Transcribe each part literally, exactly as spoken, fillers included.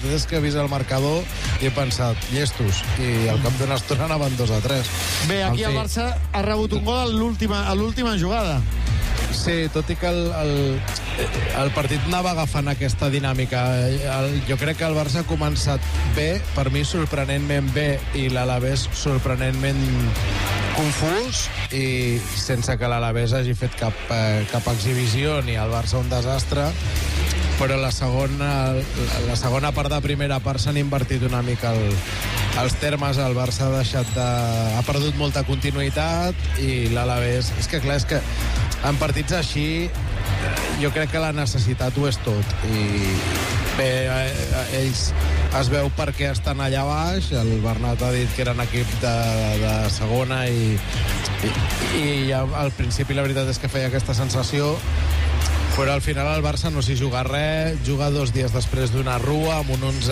veritat és que he vist el marcador i he pensat, llestos, i al cap d'una estona anaven dos a tres. Bé, aquí el Barça ha rebut un gol a l'última, a l'última jugada. Sí, tot i que el, el, el partit anava agafant aquesta dinàmica. El, jo crec que el Barça ha començat bé, per mi sorprenentment bé, i l'Alavés sorprenentment confús, i sense que l'Alavés hagi fet cap, eh, cap exhibició, ni el Barça un desastre, però la segona, la segona part de primera part s'han invertit una mica el, els termes. El Barça ha deixat de, ha perdut molta continuïtat, i l'Alavés, és que clar, és que en partits així jo crec que la necessitat ho és tot, i bé, ells es veu per què estan allà baix. El Bernat ha dit que eren equip de, de segona, i, i, i ja al principi la veritat és que feia aquesta sensació, però al final el Barça no s'hi juga res, juga dos dies després d'una rua amb un onze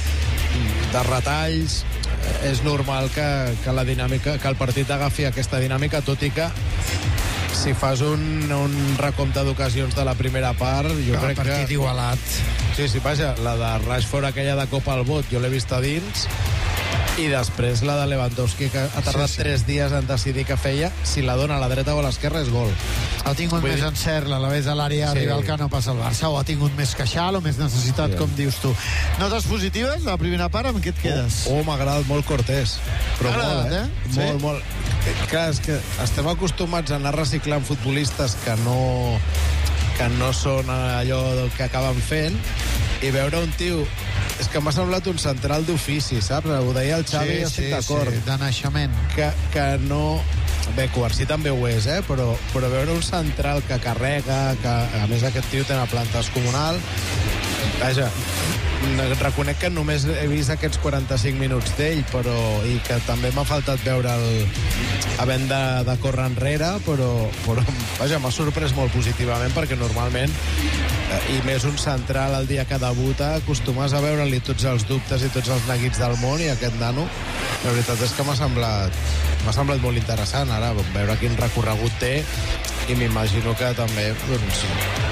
de retalls. És normal que, que la dinàmica, que el partit agafi aquesta dinàmica, tot i que si fas un, un recompte d'ocasions de la primera part, jo que crec que... El partit igualat. Sí, sí, vaja, la de Rashford, aquella de copa al bot, jo l'he vist a dins, i després la de Lewandowski, que ha tardat sí, sí. tres dies en decidir què feia, si la dona a la dreta o a l'esquerra és gol. Ha tingut Vull més dir... encert l'Alavés a l'àrea sí. rival que no passa al Barça, o ha tingut més queixal o més necessitat, sí. com dius tu. Notes positives de la primera part, amb què et quedes? Oh, oh m'ha agradat molt Cortés. Però agradat, molt, eh? eh? Molt, sí. molt. Clar, és que estem acostumats a anar reciclant futbolistes que no, que no són allò que acaben fent, i veure un tio... És que m'ha semblat un central d'ofici, saps? Ho deia el Xavi, sí, estic sí, d'acord. Sí, de naixement. Que, que no... Bé, Covarsí també ho és, eh? Però, però veure un central que carrega, que a més aquest tio té una planta descomunal... Vaja, reconec que només he vist aquests quaranta-cinc minuts d'ell, però i que també m'ha faltat veure el havent de, de córrer enrere, però, però vaja, m'ha sorprès molt positivament, perquè normalment, i més un central el dia que debuta, acostumes a veure-li tots els dubtes i tots els neguits del món, i aquest nano, la veritat és que m'ha semblat m'ha semblat molt interessant ara veure quin recorregut té, i m'imagino que també, doncs,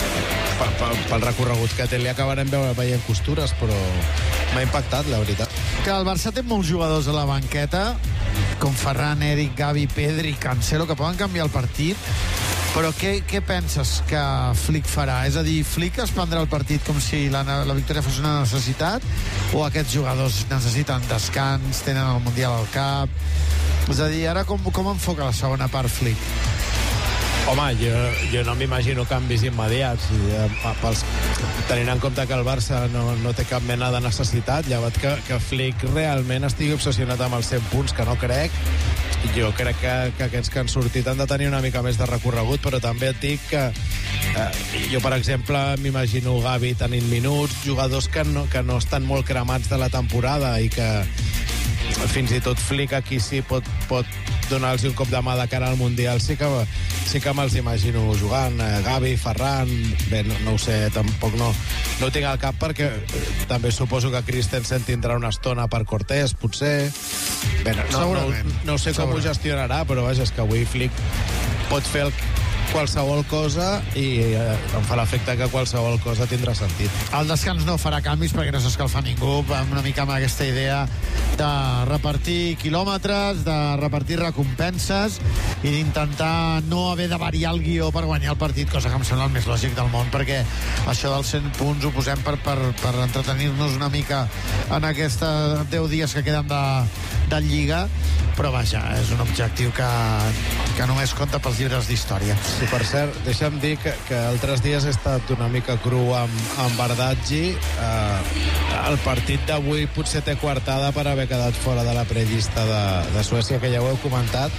pel recorregut que té li acabarem veient costures, però m'ha impactat, la veritat. Que el Barça té molts jugadors a la banqueta, com Ferran, Eric, Gavi, Pedri, Cancelo, que poden canviar el partit, però què, què penses que Flick farà? És a dir, Flick es prendrà el partit com si la, la victòria fos una necessitat, o aquests jugadors necessiten descans, tenen el Mundial al cap? És a dir, ara com, com enfoca la segona part Flick? Home, jo, jo no m'imagino canvis immediats, pels, tenint en compte que el Barça no, no té cap mena de necessitat, llevat que, que Flick realment estigui obsessionat amb els cent punts, que no crec. Jo crec que, que aquests que han sortit han de tenir una mica més de recorregut, però també et dic que eh, jo, per exemple, m'imagino Gavi tenint minuts, jugadors que no, que no estan molt cremats de la temporada, i que fins i tot Flick aquí sí pot, pot donar-los un cop de mà de cara al Mundial. Sí que, sí que me'ls imagino jugant, eh, Gavi, Ferran, bé, no, no ho sé, tampoc no, no ho tinc al cap, perquè també suposo que Christensen tindrà una estona per Cortés, potser. Bé, no, no, no, no sé com ho gestionarà, però vaja, és que avui Flick pot fer el qualsevol cosa, i eh, em fa l'efecte que qualsevol cosa tindrà sentit. El descans no farà canvis perquè no s'escalfa ningú, amb una mica amb aquesta idea de repartir quilòmetres, de repartir recompenses i d'intentar no haver de variar el guió per guanyar el partit, cosa que em sembla el més lògic del món, perquè això dels cent punts ho posem per, per, per entretenir-nos una mica en aquests deu dies que queden de, de Lliga, però vaja, és un objectiu que, que només compta pels llibres d'història. Sí, per cert, deixa'm dir que, que altres dies he estat una mica cru amb, amb Bardaggi. Eh, el partit d'avui potser té coartada per haver quedat fora de la prellista de, de Suècia, que ja ho heu comentat,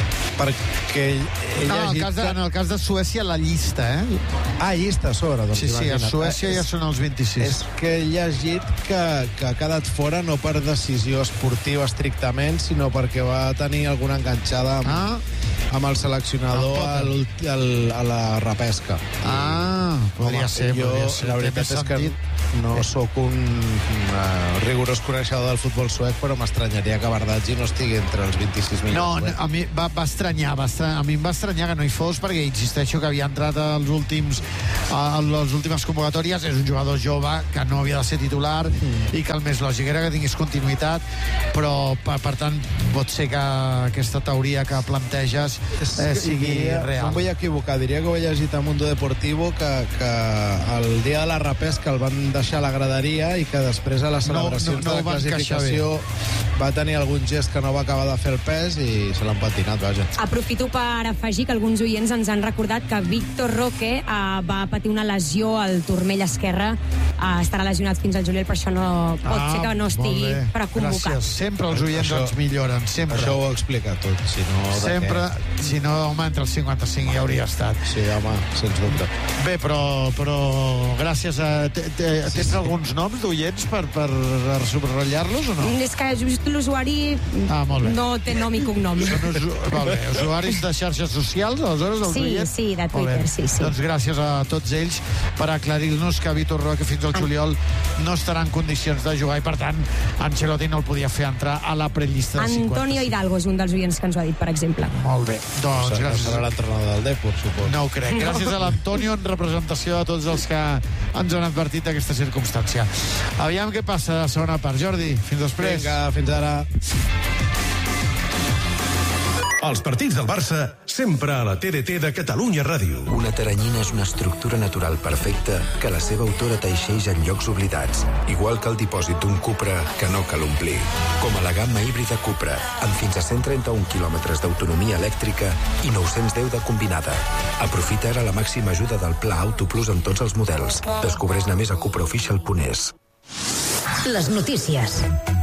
perquè he no, en, el cas de, que... en el cas de Suècia, la llista, eh? Ah, llista a sobre. Doncs sí, sí, a Suècia ja són els vint-i-sis. És que he llegit que, que ha quedat fora no per decisió esportiva estrictament, sinó perquè va tenir alguna enganxada amb, ah. amb el seleccionador a, a, a la repesca. Ah, podria Home, ser, jo, podria ser. La veritat és que no sóc un uh, rigorós coneixedor del futbol suec, però m'estranyaria que Bardaggi no estigui entre els vint-i-sis No, milions. a mi va, va estranyar, va estranyar, a mi em va estranyar que no hi fos, perquè insisteixo que havia entrat als últims a les últimes convocatòries, és un jugador jove que no havia de ser titular mm. i que el més lògic era que tingués continuïtat, però per, per tant pot ser que aquesta teoria que planteges eh, sigui diria, real. No em vull equivocar, diria que ho he llegit a Mundo Deportivo que, que el dia de la repesca el van deixar a la graderia i que després a les celebracions no, no, no de la classificació va tenir algun gest que no va acabar de fer el pes i se l'han patinat, vaja. Aprofito per afegir que alguns oients ens han recordat que Víctor Roque eh, va patir una lesió al turmell esquerre, eh, estarà lesionat fins al juliol, per això no pot Ah, ser que no estigui per convocar. Gràcies. Sempre els oients Això- ens milloren, sempre. Això ho explica tot, si no... de Sempre, què? si no, home, entre els cinquanta-cinc ja hauria estat. Sí, home, sens dubte. Bé, però, però gràcies a... te- te- Tens alguns noms d'oients per, per subratllar-los o no? És que just l'usuari Ah, molt bé. no té nom i cognoms. Són usu... Val bé, usuaris de xarxes socials, aleshores, els Sí, oients? sí, de Molt bé. Twitter, sí, sí. Doncs gràcies a tots ells per aclarir-nos que Vitor Roque fins al juliol no estarà en condicions de jugar i, per tant, Ancelotti no el podia fer entrar a la prellista de cinquanta-cinc. Antonio Hidalgo és un dels oients que ens ho ha dit, per exemple. Molt bé, doncs No gràcies. serà l'entrenador del Depor, suposo. No ho crec. Gràcies a l'Antonio en representació de tots els que ens han advertit d'aquesta circumstància. Aviam què passa a la segona part. Jordi, fins després. Vinga, fins ara. Els partits del Barça sempre a la T D T de Catalunya Ràdio. Una teranyina és una estructura natural perfecta que la seva autora teixeix en llocs oblidats, igual que el dipòsit d'un Cupra que no cal omplir. Com a la gamma híbrida Cupra, amb fins a cent trenta-un quilòmetres d'autonomia elèctrica i nou-cents deu de combinada. Aprofita ara la màxima ajuda del Pla Auto Plus en tots els models. Descobreix-ne més a cupraofficial punt es. Les notícies.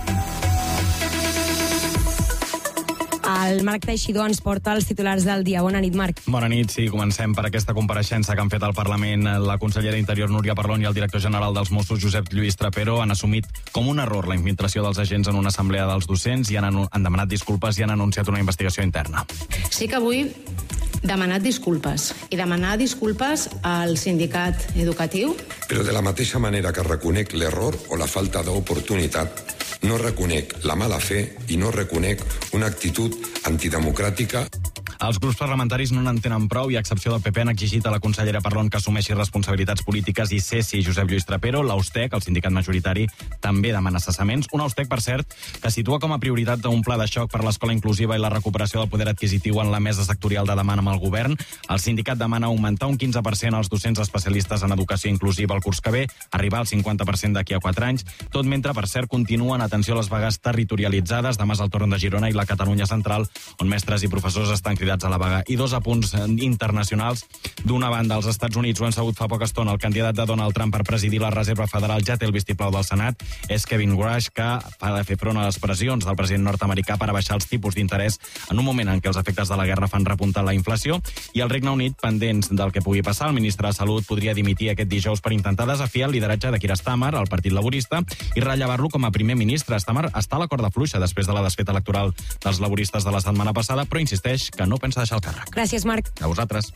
El Marc Teixidor ens porta els titulars del dia. Bona nit, Marc. Bona nit, sí, comencem per aquesta compareixença que han fet al Parlament. La consellera d'Interior, Núria Parlon, i el director general dels Mossos, Josep Lluís Trapero, han assumit com un error la infiltració dels agents en una assemblea dels docents i han, han demanat disculpes i han anunciat una investigació interna. Sí que vull demanat disculpes i demanar disculpes al sindicat educatiu. Però de la mateixa manera que reconec l'error o la falta d'oportunitat, no reconec la mala fe i no reconec una actitud antidemocràtica. Els grups parlamentaris no n'entenen prou i, a excepció del P P, han exigit a la consellera Parlon que assumeixi responsabilitats polítiques i cessi Josep Lluís Trapero. L'Austec, el sindicat majoritari, també demana cessaments. Un Austec, per cert, que situa com a prioritat un pla de xoc per l'escola inclusiva i la recuperació del poder adquisitiu en la mesa sectorial de demà amb el govern. El sindicat demana augmentar un quinze per cent als docents especialistes en educació inclusiva el curs que ve, arribar al cinquanta per cent d'aquí a quatre anys, tot mentre, per cert, continuen, atenció a les vagues territorialitzades. Demà és el torn de Girona i la Catalunya Central, on mestres i professors estan cridats a la vaga. I dos apunts internacionals. D'una banda, als Estats Units, ho han sabut fa poca estona, el candidat de Donald Trump per presidir la Reserva Federal ja té el vistiplau del Senat. És Kevin Rush, que ha de fer front a les pressions del president nord-americà per abaixar els tipus d'interès en un moment en què els efectes de la guerra fan repuntar la inflació. I el Regne Unit, pendents del que pugui passar, el ministre de Salut podria dimitir aquest dijous per intentar desafiar el lideratge de Keir Starmer, el Partit Laborista, i rellevar-lo com a primer ministre. Starmer està a la corda fluixa després de la desfeta electoral dels laboristes de la setmana passada, però insisteix que no pensa deixar el càrrec. Gràcies, Marc. A vosaltres.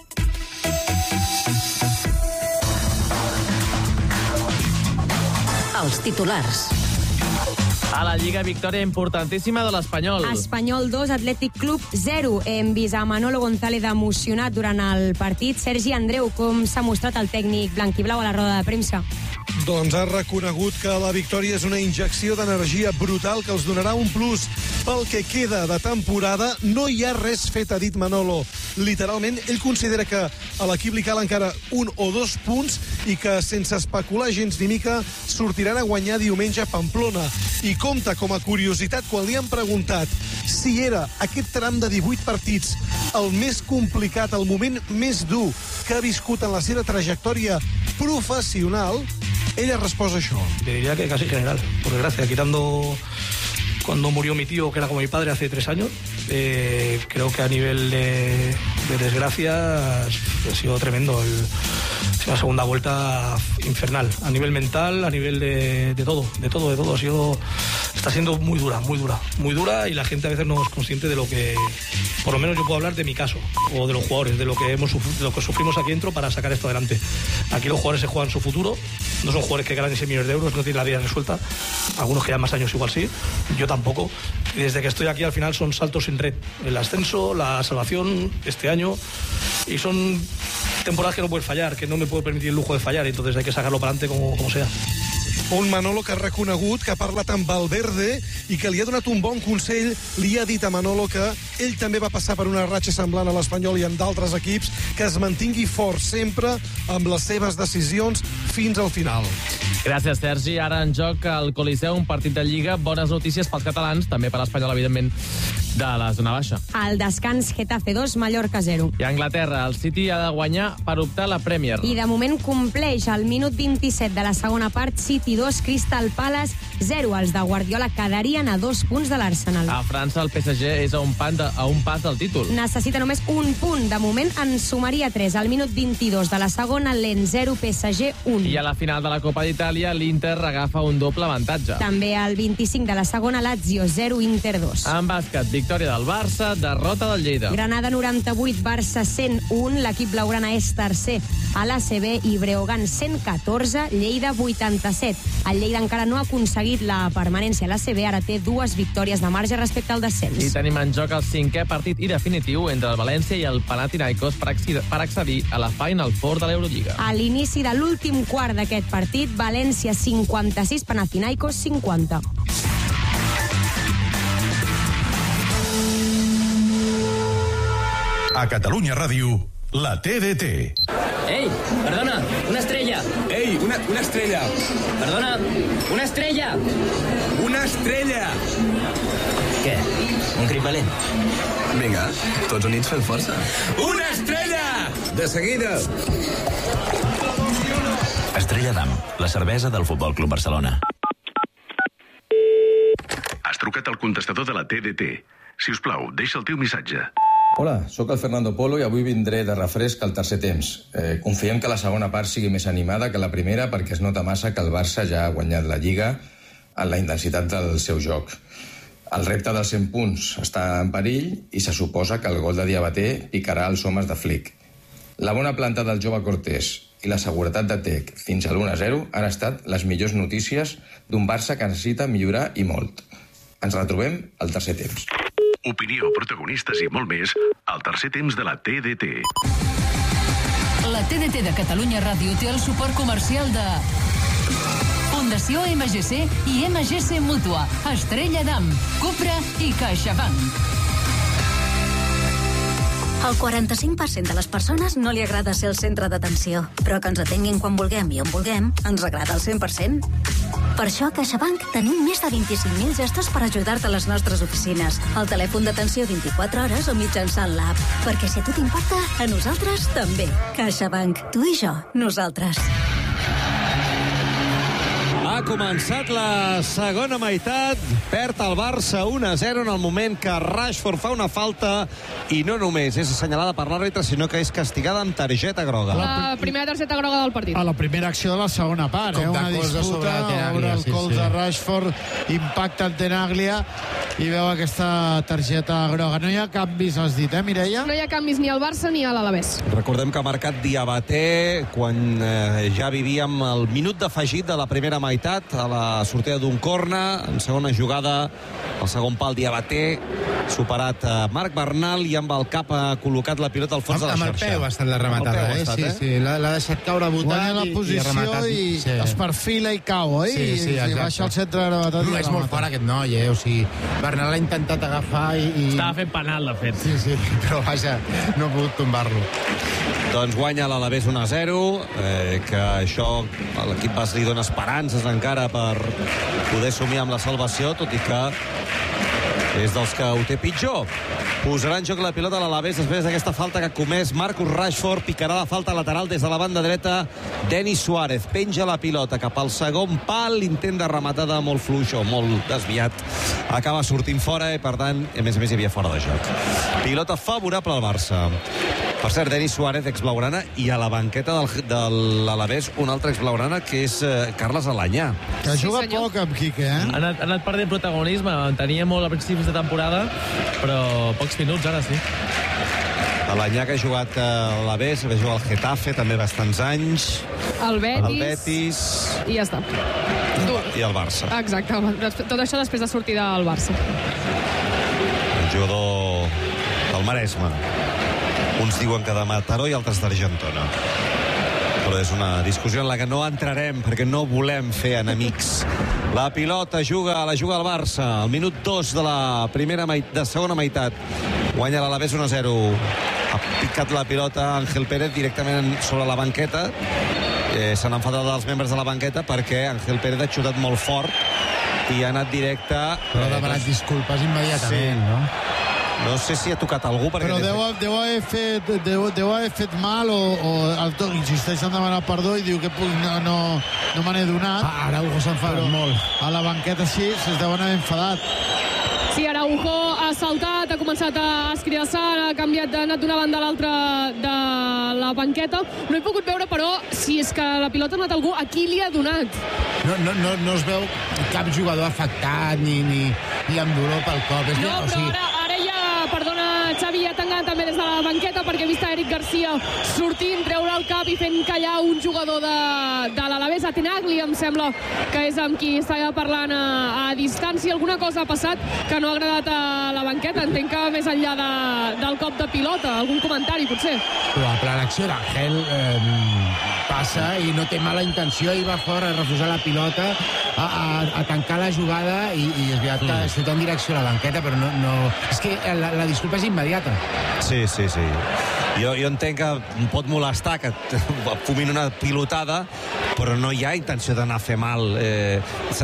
Els titulars. A la Lliga, victòria importantíssima de l'Espanyol. Espanyol dos, Atlètic Club zero. Hem vist a Manolo González emocionat durant el partit. Sergi Andreu, com s'ha mostrat el tècnic blanquiblau a la roda de premsa? Doncs ha reconegut que la victòria és una injecció d'energia brutal que els donarà un plus. Pel que queda de temporada, no hi ha res fet, ha dit Manolo. Literalment, ell considera que a l'equip li cal encara un o dos punts i que, sense especular gens ni mica, sortiran a guanyar diumenge a Pamplona. I compta, com a curiositat, quan li han preguntat si era aquest tram de divuit partits el més complicat, el moment més dur que ha viscut en la seva trajectòria professional, ella resposta això. Te diría que casi general, por desgracia, quitando cuando murió mi tío, que era como mi padre hace tres años, eh, creo que a nivel de, de desgracia ha sido tremendo. El, una segunda vuelta infernal, a nivel mental, a nivel de, de todo, de todo, de todo. Ha sido, está siendo muy dura, muy dura, muy dura, y la gente a veces no es consciente de lo que, por lo menos yo puedo hablar de mi caso, o de los jugadores, de lo que hemos de lo que sufrimos aquí dentro para sacar esto adelante. Aquí los jugadores se juegan su futuro, no son jugadores que ganan seis millones de euros, no tienen la vida resuelta, algunos que ya más años igual sí, yo tampoco, y desde que estoy aquí al final son saltos sin red, el ascenso, la salvación este año, y son temporadas que no puedes fallar, que no me puedo permitir el lujo de fallar, entonces hay que sacarlo para adelante como, como sea. Un Manolo que ha reconegut, que ha parlat amb Valverde i que li ha donat un bon consell. Li ha dit a Manolo que ell també va passar per una ratxa semblant a l'Espanyol i en d'altres equips, que es mantingui fort sempre amb les seves decisions fins al final. Gràcies, Sergi. Ara en joc al Coliseu, un partit de Lliga. Bones notícies pels catalans, també per l'Espanyol, evidentment, de la zona baixa. Al descans, Getafe dos, Mallorca zero. I a Anglaterra, el City ha de guanyar per optar a la Premier. I de moment compleix al minut vint-i-set de la segona part, City dos, Crystal Palace zero. Els de Guardiola quedarien a dos punts de l'Arsenal. A França, el P S G és a un, pan de, a un pas del títol. Necessita només un punt. De moment en sumaria tres. Al minut vint-i-dos de la segona, Lens zero, P S G un. I a la final de la Copa d'Itàlia, l'Inter agafa un doble avantatge. També al vint-i-cinc de la segona, Lazio zero, Inter dos. En bàsquet, victòria del Barça, derrota del Lleida. Granada noranta-vuit, Barça cent un. L'equip blaugrana és tercer a l'A C B i Breogán cent catorze, Lleida vuitanta-set. El Lleida encara no ha aconseguit la permanència a l'A C B, ara té dues victòries de marge respecte al descens. I tenim en joc el cinquè partit i definitiu entre el València i el Panathinaikos per accedir a la Final Four de l'Eurolliga. A l'inici de l'últim quart d'aquest partit, València cinquanta-sis, Panathinaikos cinquanta. A Catalunya Ràdio, la T D T. Ei, perdona, una estrella. Ei, una, una estrella. Perdona, una estrella. Una estrella. Què? Un crit valent? Vinga, tots units fent força. Una estrella! De seguida. Estrella d'Am, la cervesa del Futbol Club Barcelona. Has trucat al contestador de la T D T. Si us plau, deixa el teu missatge. Hola, sóc el Fernando Polo i avui vindré de refresc al tercer temps. Eh, confiem que la segona part sigui més animada que la primera perquè es nota massa que el Barça ja ha guanyat la Lliga en la intensitat del seu joc. El repte dels cent punts està en perill i se suposa que el gol de Diabaté picarà els homes de Flick. La bona planta del jove Cortés i la seguretat de Tec fins a l'u a zero han estat les millors notícies d'un Barça que necessita millorar i molt. Ens retrobem al tercer temps. Opinió, protagonistes i molt més al tercer temps de la T D T. La T D T de Catalunya Ràdio té el suport comercial de Fundació M G C i M G C Mútua, Estrella d'Am, Cupra i CaixaBank. El quaranta-cinc per cent de les persones no li agrada ser el centre d'atenció, però que ens atenguin quan vulguem i on vulguem ens agrada el cent per cent. Per això a CaixaBank tenim més de vint-i-cinc mil gestos per ajudar-te a les nostres oficines, al telèfon d'atenció vint-i-quatre hores o mitjançant l'app. Perquè si a tu t'importa, a nosaltres també. CaixaBank, tu i jo, nosaltres. Ha començat la segona meitat, perd el Barça un a zero en el moment que Rashford fa una falta i no només és assenyalada per l'àrbitre, sinó que és castigada amb targeta groga. La primera targeta groga del partit. A la primera acció de la segona part, eh? Una disputa sobre el colze de Rashford, impacta en Tenaglia i veu aquesta targeta groga. No hi ha canvis, has dit, eh, Mireia? No hi ha canvis ni al Barça ni a l'Alavés. Recordem que ha marcat Diabaté quan eh, ja vivíem el minut d'afegit de la primera meitat, a la sortida d'un corna, en segona jugada, el segon pal Diabaté, superat a Marc Bernal i amb el cap ha col·locat la pilota al fons de la xarxa. Amb el peu ha estat la rematada, eh? Estat, sí, eh? sí, l'ha deixat caure botat guanya la posició i, rematat, i sí. Es perfila i cau, eh? Sí, sí, I baixa al centre de gravetat. No, és molt fort aquest noi, eh? O sigui, Bernal ha intentat agafar i... i... Estava fent penal, de fet. Sí, sí, però vaja, no ha pogut tombar-lo. Doncs guanya l'Alavés un a zero, eh, que això a l'equip basc li dona esperances encara per poder somiar amb la salvació, tot i que és dels que ho té pitjor. Posarà en joc la pilota a l'Alavés després d'aquesta falta que ha comès Marcus Rashford. Picarà la falta lateral des de la banda dreta. Denis Suárez penja la pilota cap al segon pal. Intent de rematada molt fluix o molt desviat. Acaba sortint fora i, per tant, a més a més, hi havia fora de joc. Pilota favorable al Barça. Per cert, Denis Suárez, ex-blaugrana, i a la banqueta del, de l'Alavés un altre ex-blaugrana, que és eh, Carles Alanyà. Que juga sí, poc amb Quique, eh? Ha anat, ha anat perdent protagonisme, en tenia molt a principis de temporada, però pocs minuts ara sí. Alanyà, que ha jugat a l'Alavés, va jugar al Getafe també bastants anys. El Betis. El Betis. I ja està. I el Barça. Exacte, tot això després de sortir del Barça. Un jugador del Maresme. Uns diuen que de Mataró i altres d'Argentona. Però és una discussió en la que no entrarem perquè no volem fer enemics. La pilota juga, la juga el Barça. Al minut dos de la primera de segona meitat. Guanya l'Alavés un a zero. Ha picat la pilota Ángel Pérez directament sobre la banqueta. Eh, Se n'han enfadat els membres de la banqueta perquè Ángel Pérez ha xutat molt fort i ha anat directe... Però ha demanat disculpes immediatament, sí. no? No sé si ha tocat algú perquè... Però deu, deu, haver, fet, deu, deu haver fet mal o, o el, insisteix en demanar perdó i diu que no, no, no me n'he donat. Ah, Araujo s'ha enfadat molt. A la banqueta sí, se'ls deuen haver enfadat. Sí, Araujo ha saltat, ha començat a escridassar, ha canviat, ha anat d'una banda a l'altra de la banqueta. No he pogut veure, però, si és que la pilota ha anat algú, a qui li ha donat? No, no, no, no es veu cap jugador afectat ni, ni, ni amb dolor pel cop. És no, o però sigui... ara, ara ja, perdona, Xavi, ja t'engana també des de la banqueta perquè he vist a Eric Garcia sortint, treure el cap i fent callar un jugador de, de l'Alavés, a Tenagli, em sembla que és amb qui estava parlant a, a distància. Alguna cosa ha passat que no ha agradat a la banqueta. Entenc que més enllà de, del cop de pilota. Algun comentari, potser? Probable l'acció d'Àngel eh, passa i no té mala intenció i va fora a refusar la pilota, a, a, a tancar la jugada i, i és veritat que xuta en direcció a la banqueta, però no... no... És que la, la disculpa és immediata. Sí, sí, sí. Jo, jo entenc que em pot molestar que fumin una pilotada, però no hi ha intenció d'anar a fer mal. Eh,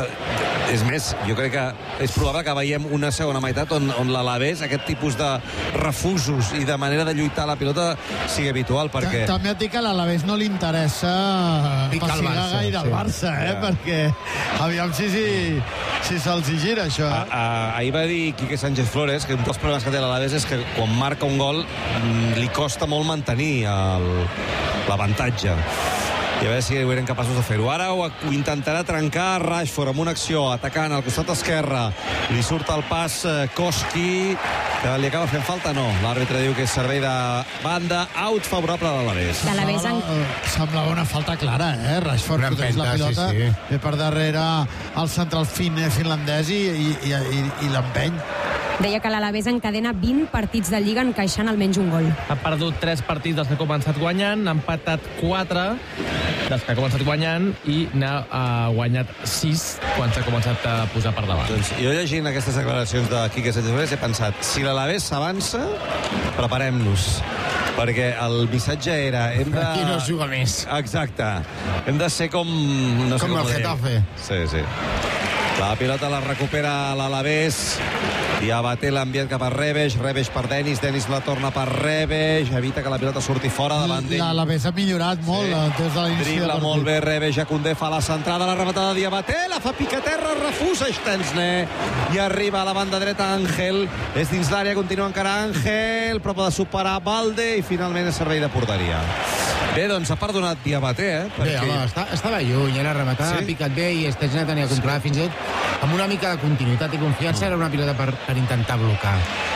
és més, jo crec que és probable que veiem una segona meitat on, on l'Alavés, aquest tipus de refusos i de manera de lluitar la pilota sigui habitual, perquè... També et dic que a l'Alavés no li interessa passigar gaire al Barça, eh? Ja. Perquè aviam si, si, si se'ls hi gira, això. Eh? A, a, ahir va dir Quique Sánchez Flores que un dels problemes que té l'Alavés és que quan marca un gol li costa molt mantenir l'avantatge. I a veure si ho eren capaços de fer-ho. Ara ho, ho intentarà trencar Rashford amb una acció, atacant al costat esquerre. Li surt el pas eh, Koski, que li acaba fent falta, no. L'àrbitre diu que és servei de banda, out favorable a l'Alavés. En... Semblava una falta clara, eh? Rashford foteix la pilota, sí, sí. Ve per darrere el central fin finlandès i, i, i, i l'empeny. Deia que l'Alavés encadena vint partits de Lliga encaixant almenys un gol. Ha perdut tres partits dels que ha començat guanyant, ha empatat quatre dels que ha començat guanyant i n'ha guanyat sis quan s'ha començat a posar per davant. Doncs jo llegint aquestes declaracions de Quique Sánchez Flores he pensat, si l'Alavés s'avança, preparem-nos. Perquè el missatge era... Hem de... Aquí no es juga més. Exacte. Hem de ser com... No sé com, com el Getafe. Sí, sí. La pilota la recupera l'Alavés. Diabaté l'enviat cap a Rebesh, Rebesh per Denis, Denis la torna per Rebesh, evita que la pilota surti fora davant d'ell. L'Alavés ha millorat molt sí. des de l'inici del partit. Molt bé, Rebesh, a Koundé fa la centrada, la rematada de Diabaté, la fa picar terra, refusa Stensne, i arriba a la banda dreta Ángel, és dins l'àrea, continua encara Ángel, prop de superar Balde, i finalment és servei de porteria. Bé, doncs ha perdonat Diabaté, eh? Perquè... Bé, home, està, estava lluny, la rematada sí? ha picat bé i Stensne tenia controlat fins i tot amb una mica de continuïtat i confiança, era una pilota per, per intentar blocar.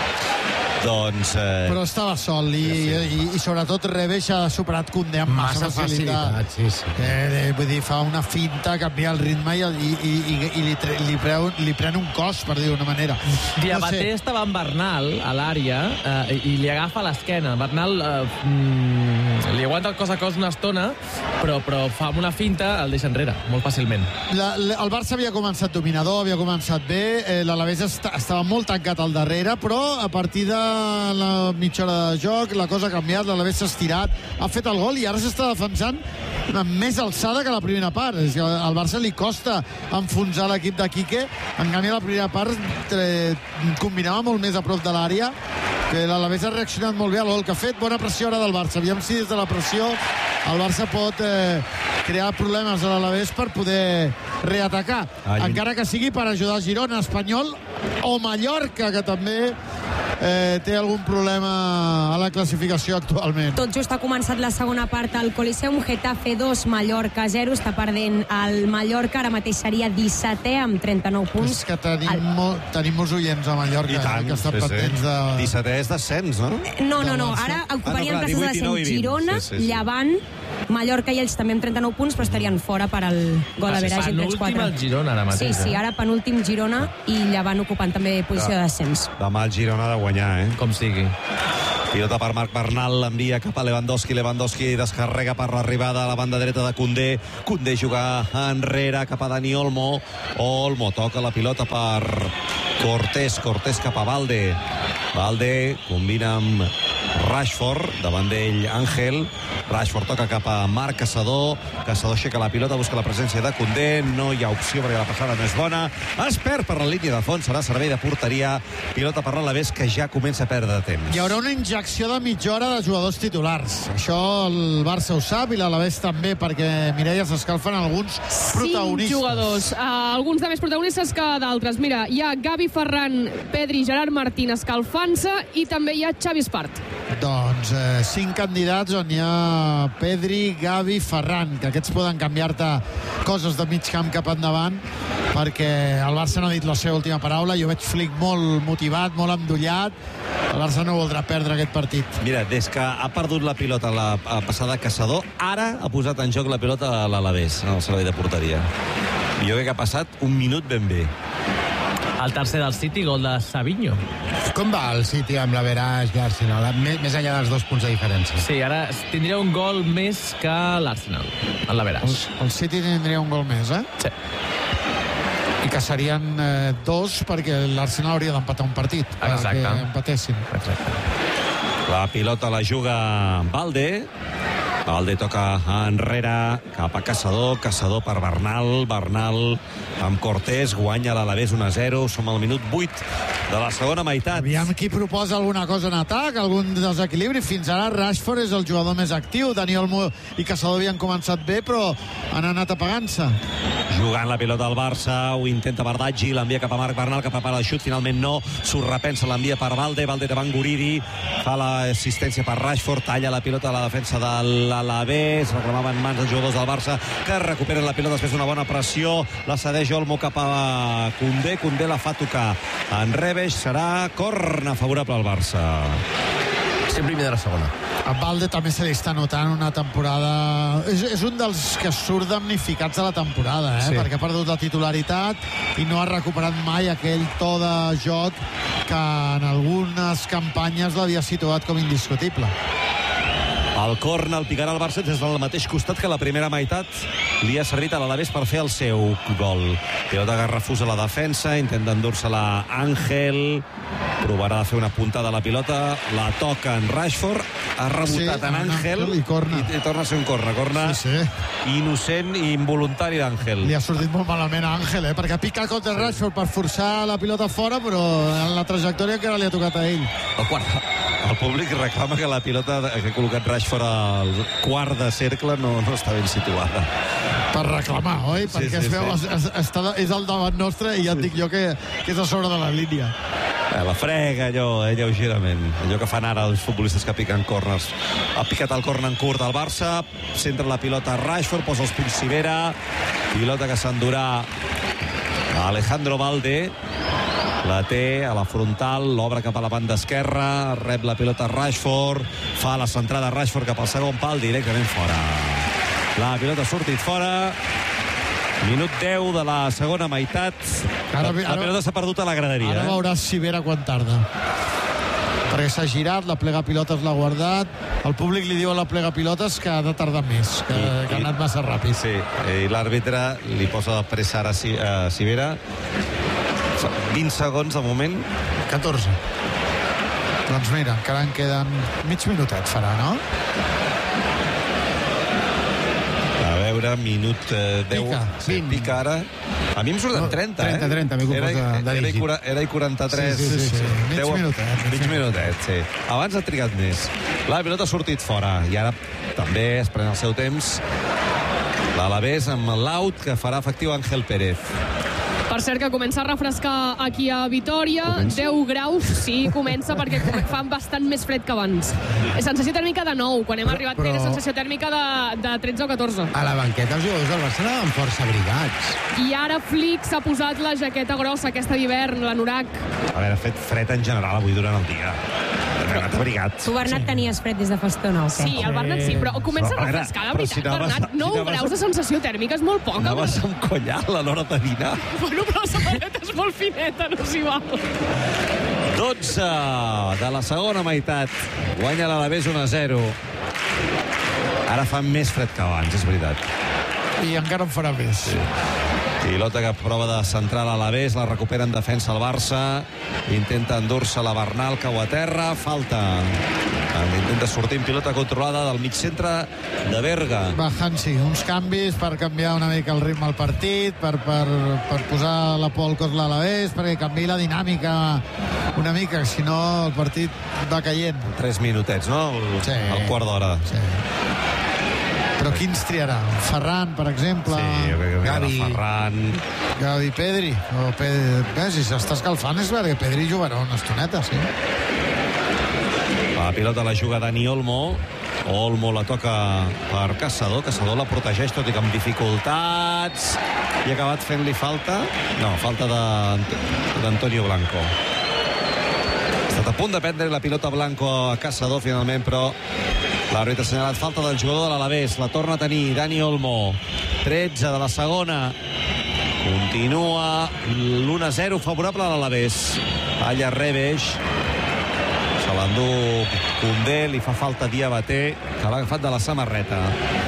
Doncs... Eh... Però estava sol i, sí, sí. i, i sobretot Rebesh ha superat Koundé amb massa, massa facilitat. facilitat sí, sí. Eh, vull dir, fa una finta, canvia el ritme i, i, i, i li, li, preu, li pren un cos, per dir d'una manera. Diabaté no sé. estava amb Bernal a l'àrea eh, i li agafa l'esquena. Bernal eh, mm, li aguanta el cos a cos una estona, però, però fa una finta, el deixa enrere, molt fàcilment. La, la, el Barça havia començat dominador, havia començat bé, eh, l'Alavés est estava molt tancat al darrere, però a partir de la mitja hora de joc la cosa ha canviat, l'Alavés s'ha estirat, ha fet el gol i ara s'està defensant amb més alçada que la primera part. És que al Barça li costa enfonsar l'equip de Quique, en canvi la primera part eh, combinava molt més a prop de l'àrea, que l'Alavés ha reaccionat molt bé al gol que ha fet. Bona pressió ara del Barça, aviam si des de la pressió el Barça pot eh, crear problemes a l'Alavés per poder reatacar, ah, encara que sigui per ajudar Girona, Espanyol o Mallorca, que també eh, té algun problema a la classificació actualment. Tot just ha començat la segona part al Coliseum. Getafe dos, Mallorca zero. Està perdent el Mallorca. Ara mateix seria dissetè amb trenta-nou punts. És que tenim, el... molt, tenim molts oients a Mallorca. I tant, eh, que estan sí, pendents sí. de... dissetè és descens, no? No, no, no. Ara ocuparien ah, no, clar, places de descens Girona, sí, sí, sí. Llevant, Mallorca i ells també amb trenta-nou punts, però estarien fora per al gol Ah, sí, average entre els quatre. penúltim el Girona ara mateix, Sí, sí, eh? ara penúltim Girona i Llevant ocupant també posició de descens. Demà el Girona ha de guanyar, eh? Com sigui. Pilota per Marc Bernal, l'envia cap a Lewandowski. Lewandowski descarrega per l'arribada a la banda dreta de Koundé. Koundé juga enrere cap a Dani Olmo. Olmo toca la pilota per Cortés. Cortés cap a Valde. Valde combina amb Rashford, davant d'ell Ángel. Rashford toca cap a Marc Caçador. Caçador aixeca la pilota, busca la presència de Koundé. No hi ha opció perquè la passada no és bona. Es perd per la línia de fons, serà servei de porteria. Pilota per l'Alavés, que ja comença a perdre temps. Hi haurà una injecció de mitja hora de jugadors titulars. Això el Barça ho sap i l'Alavés també, perquè, Mireia, s'escalfen alguns protagonistes. Cinc jugadors. Uh, alguns de més protagonistes que d'altres. Mira, hi ha Gavi, Ferran, Pedri, Gerard Martín escalfant-se i també hi ha Xavi Espart. Doncs eh, cinc candidats on hi ha Pedri, Gavi, Ferran, que aquests poden canviar-te coses de mig camp cap endavant, perquè el Barça no ha dit la seva última paraula. Jo veig Flick molt motivat, molt endollat. El Barça no voldrà perdre aquest partit. Mira, des que ha perdut la pilota la, la passada Caçador, ara ha posat en joc la pilota a l'Alavés, en el servei de porteria. Jo crec que ha passat un minut ben bé. El tercer del City, gol de Savinho. Com va el City amb l'average i l'Arsenal? Més, més enllà dels dos punts de diferència. Sí, ara tindria un gol més que l'Arsenal, en l'average. El, el City tindria un gol més, eh? Sí. I que serien eh, dos, perquè l'Arsenal hauria d'empatar un partit. Exacte. Perquè empatessin. Exacte. La pilota la juga Valde. Valde toca enrere cap a Caçador. Caçador per Bernal. Bernal amb Cortés. Guanya l'Alavés un a zero. Som al minut vuit de la segona meitat. Aviam qui proposa alguna cosa en atac, algun desequilibri. Fins ara Rashford és el jugador més actiu. Dani Olmo i Caçador havien començat bé, però han anat apagant-se. Jugant la pilota al Barça, ho intenta Bardaggi, l'envia cap a Marc Bernal, cap a para el xut, finalment no, s'ho repensa, l'envia per Valde, Valde davant Guridi, fa l'assistència per Rashford, talla la pilota a la defensa de l'Alavés, reclamaven mans dels jugadors del Barça, que recuperen la pilota després d'una bona pressió, la cedeix Olmo cap a Koundé, Koundé la fa tocar en Rebex, serà corna favorable al Barça. Sí, primer de la segona. A Valde també se li està notant una temporada... És, és un dels que surt damnificats de la temporada, eh? Sí. Perquè ha perdut la titularitat i no ha recuperat mai aquell to de joc que en algunes campanyes l'havia situat com indiscutible. El corna el picarà el Barça des del mateix costat que la primera meitat li ha servit a l'Alavés per fer el seu gol. Pilota que refusa la defensa, intenta endur-se-la Ángel, provarà de fer una puntada a la pilota, la toca en Rashford, ha rebotat Sí, en Ángel i, corna. i, i torna a ser un corna. Corna Sí, sí. innocent i involuntari d'Ángel. Li ha sortit molt malament a Ángel, eh? Perquè pica contra el Rashford per forçar la pilota fora, però en la trajectòria que ara li ha tocat a ell. El quart. El públic reclama que la pilota que ha col·locat Rashford al quart de cercle no, no està ben situada. Per reclamar, oi? Sí, Perquè sí, es veu, sí. es, es, està, és al davant nostre i ja et dic jo que, que és a sobre de la línia. Eh, la frega, allò, eh, lleugerament. Allò que fan ara els futbolistes que piquen corners. Ha picat el corner en curt al Barça, centra la pilota a Rashford, posa els punts Civera, pilota que s'endurà Alejandro Valde, la té a la frontal, l'obre cap a la banda esquerra, rep la pilota Rashford, fa la centrada Rashford cap al segon pal, directament fora. La pilota ha sortit fora, minut deu de la segona meitat. Ara, la, la pilota s'ha perdut a la graderia. Ara eh? veuràs Civera quan tarda. Perquè s'ha girat, la plega pilotes l'ha guardat, el públic li diu a la plega pilotes que ha de tardar més, que, I, que ha anat massa ràpid. Sí, i l'àrbitre li posa de pressa ara a Civera. vint segons de moment. catorze. Doncs mira, encara en queden mig minutet farà, no? A veure, minut eh, deu. Pica, sí, pica ara. A mi em surten trenta, trenta, eh? trenta, m'he confós era, de, de era, era, era i quaranta-tres. Sí, sí, sí, sí. Mig deu, minutet. Mig minutet, sí. Abans ha trigat més. La pilota ha sortit fora i ara també es pren el seu temps. L'Alavés amb l'out que farà efectiu Ángel Pérez. Per cert que comença a refrescar aquí a Vitòria. Comença? deu graus, sí, comença perquè fa bastant més fred que abans. Sensació tèrmica de nou. Quan hem però, arribat però... era sensació tèrmica de, de tretze o catorze. A la banqueta els jugadors del Barça anaven força abrigats. I ara Flick s'ha posat la jaqueta grossa, aquesta d'hivern, l'anorac. A veure, ha fet fred en general avui durant el dia. Hem anat abrigat. Tu, Bernat, sí. tenies fred des de fa estona, o què? Sí, el Bernat sí, però comença a refrescar, de veritat, si Bernat. nou graus de sensació tèrmica és molt poc. Anaves amb collar a l'hora de dinar. Bueno, però la samarreta és molt fineta, no s'hi val. dotze de la segona meitat. Guanya l'Alavés un a zero. Ara fa més fred que abans, és veritat. I encara en farà més. Sí. Pilota que prova de centrar l'Alavés, la recupera en defensa el Barça, intenta endur-se la Bernal, cau a terra, falta. Intenta sortir en pilota controlada del mig centre de Berga. Va, Hansi, uns canvis per canviar una mica el ritme al partit, per, per, per posar la por al cos l'Alavés, perquè canviï la dinàmica una mica, si no el partit va caient. Tres minutets, no? Sí. Al quart d'hora. Sí. Però quins triarà? Ferran, per exemple? Sí, jo crec que Gavi. Ferran. Gavi, Pedri. O Pedri. Bé, si s'està escalfant és perquè Pedri jugarà una estoneta, sí. La pilota la juga Dani Olmo. Olmo la toca per Caçador. Caçador la protegeix, tot i que amb dificultats. I ha acabat fent-li falta. No, falta d'Antonio Blanco. Ha estat a punt de prendre la pilota Blanco a Caçador, finalment, però l'àrbitre ha assenyalat falta del jugador de l'Alavés. La torna a tenir Dani Olmo. tretze de la segona. Continua l'u a zero favorable a l'Alavés. Talla Rebex. Se l'endú Koundé, li fa falta Diabaté, que l'ha agafat de la samarreta.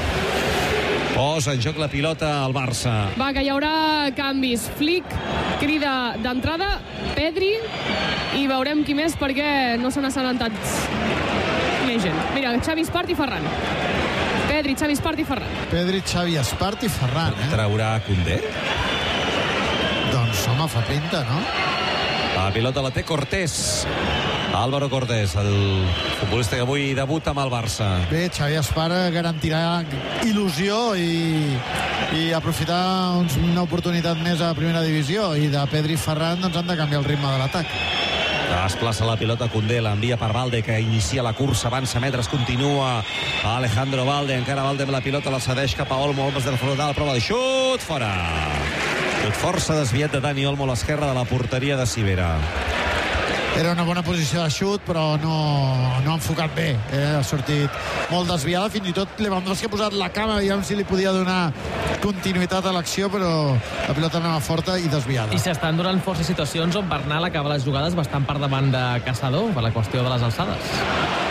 Posa en joc la pilota al Barça. Va, que hi haurà canvis. Flick crida d'entrada, Pedri, i veurem qui més perquè no s'han assabentat més gent. Mira, Xavi Espart i Ferran. Pedri, Xavi Espart i Ferran. Pedri, Xavi Espart i Ferran, eh? Traurà Koundé? Doncs, home, fa pinta, no? La pilota la té Cortés. Álvaro Cortés, el futbolista que avui debuta amb el Barça. Bé, Xavi Espart garantirà il·lusió i, i aprofitar uns, una oportunitat més a primera divisió, i de Pedri i Ferran doncs han de canviar el ritme de l'atac. Desplaça la pilota Koundé, l'envia per Valde, que inicia la cursa, avança metres, continua Alejandro Valde, encara Valde amb la pilota, la cedeix cap a Olmo, Olmo des de la frontal, prova de xut, fora. Tot força desviat de Dani Olmo a l'esquerra de la porteria de Sivera. Era una bona posició de xut, però no, no ha enfocat bé. Eh? Ha sortit molt desviada. Fins i tot Lewandowski ha posat la cama, aviam si li podia donar continuïtat a l'acció, però la pilota anava forta i desviada. I s'estan donant força situacions on Bernal acaba les jugades bastant per davant de Caçador, per la qüestió de les alçades.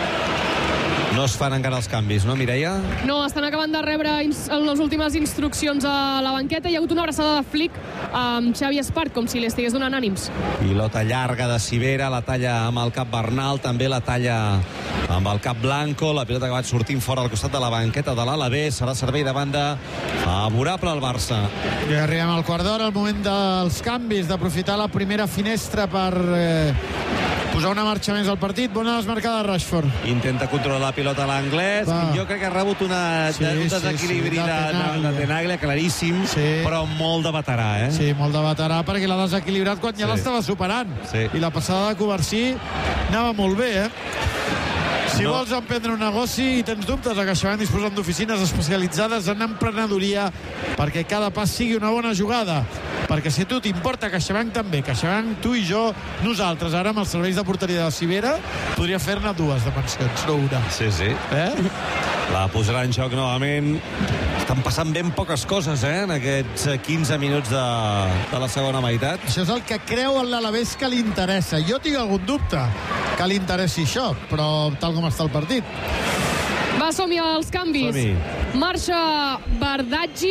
No es fan encara els canvis, no, Mireia? No, estan acabant de rebre les últimes instruccions a la banqueta. Hi ha hagut una abraçada de Flick amb Xavi Espart, com si li estigués donant ànims. Pilota llarga de Sivera, la talla amb el cap Bernal, també la talla amb el cap Blanco. La pilota que va sortint fora al costat de la banqueta de l'Alavés. Serà servei de banda favorable al Barça. I arribem al quart d'hora, el moment dels canvis, d'aprofitar la primera finestra per eh, posar una marxa més al partit. Bona desmarcada de Rashford. Intenta controlar la pilota a l'anglès. Jo crec que ha rebut una, sí, un desequilibri sí, sí, de, de, de Tenaglia, claríssim, sí. Però molt de veterà, eh? Sí, molt de veterà, perquè l'ha desequilibrat quan ja sí. l'estava superant. Sí. I la passada de Covarsí anava molt bé, eh? Si no. vols emprendre un negoci i tens dubtes, a CaixaBank disposen d'oficines especialitzades en emprenedoria perquè cada pas sigui una bona jugada. Perquè si a tu t'importa CaixaBank també, CaixaBank, tu i jo, nosaltres, ara amb els serveis de porteria de Sivera, podria fer-ne dues dimensions, no una. Sí, sí. Eh? La posarà en joc novament. Estan passant ben poques coses, eh, en aquests quinze minuts de, de la segona meitat. Això és el que creu en l'Alavés que li interessa. Jo tinc algun dubte que li interessi això, però tal com està el partit. Va, som-hi als canvis. Som-hi. Marxa Bardaggi.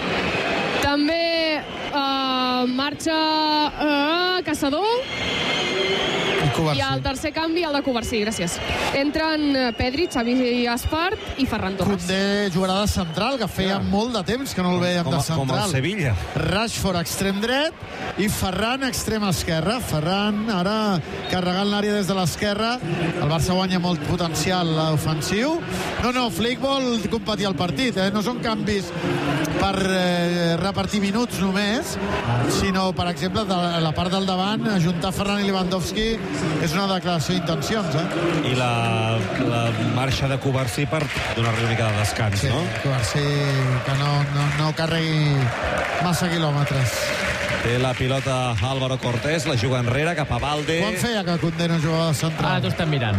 També uh, marxa uh, Caçador. I el tercer canvi, el de Covarsí, gràcies. Entren Pedri, Xavi Espart i Ferran Torres. Koundé jugarà de central, que feia yeah. molt de temps que no el veiem com, de central. Com el Sevilla. Rashford extrem dret i Ferran extrem esquerra. Ferran ara carregant l'àrea des de l'esquerra. El Barça guanya molt potencial ofensiu. No, no, Flick vol competir el partit, eh? No són canvis per eh, repartir minuts només, sinó, per exemple, de la part del davant, ajuntar Ferran i Lewandowski és una declaració d'intencions, eh? I la, la marxa de Covarsí per donar-li una mica de descans, sí, no? Covarsí que no, no, no carregui massa quilòmetres. Té la pilota Álvaro Cortés, la juga enrere cap a Valde. Quan feia que Koundé no jugava de central? Ara t'ho estem mirant.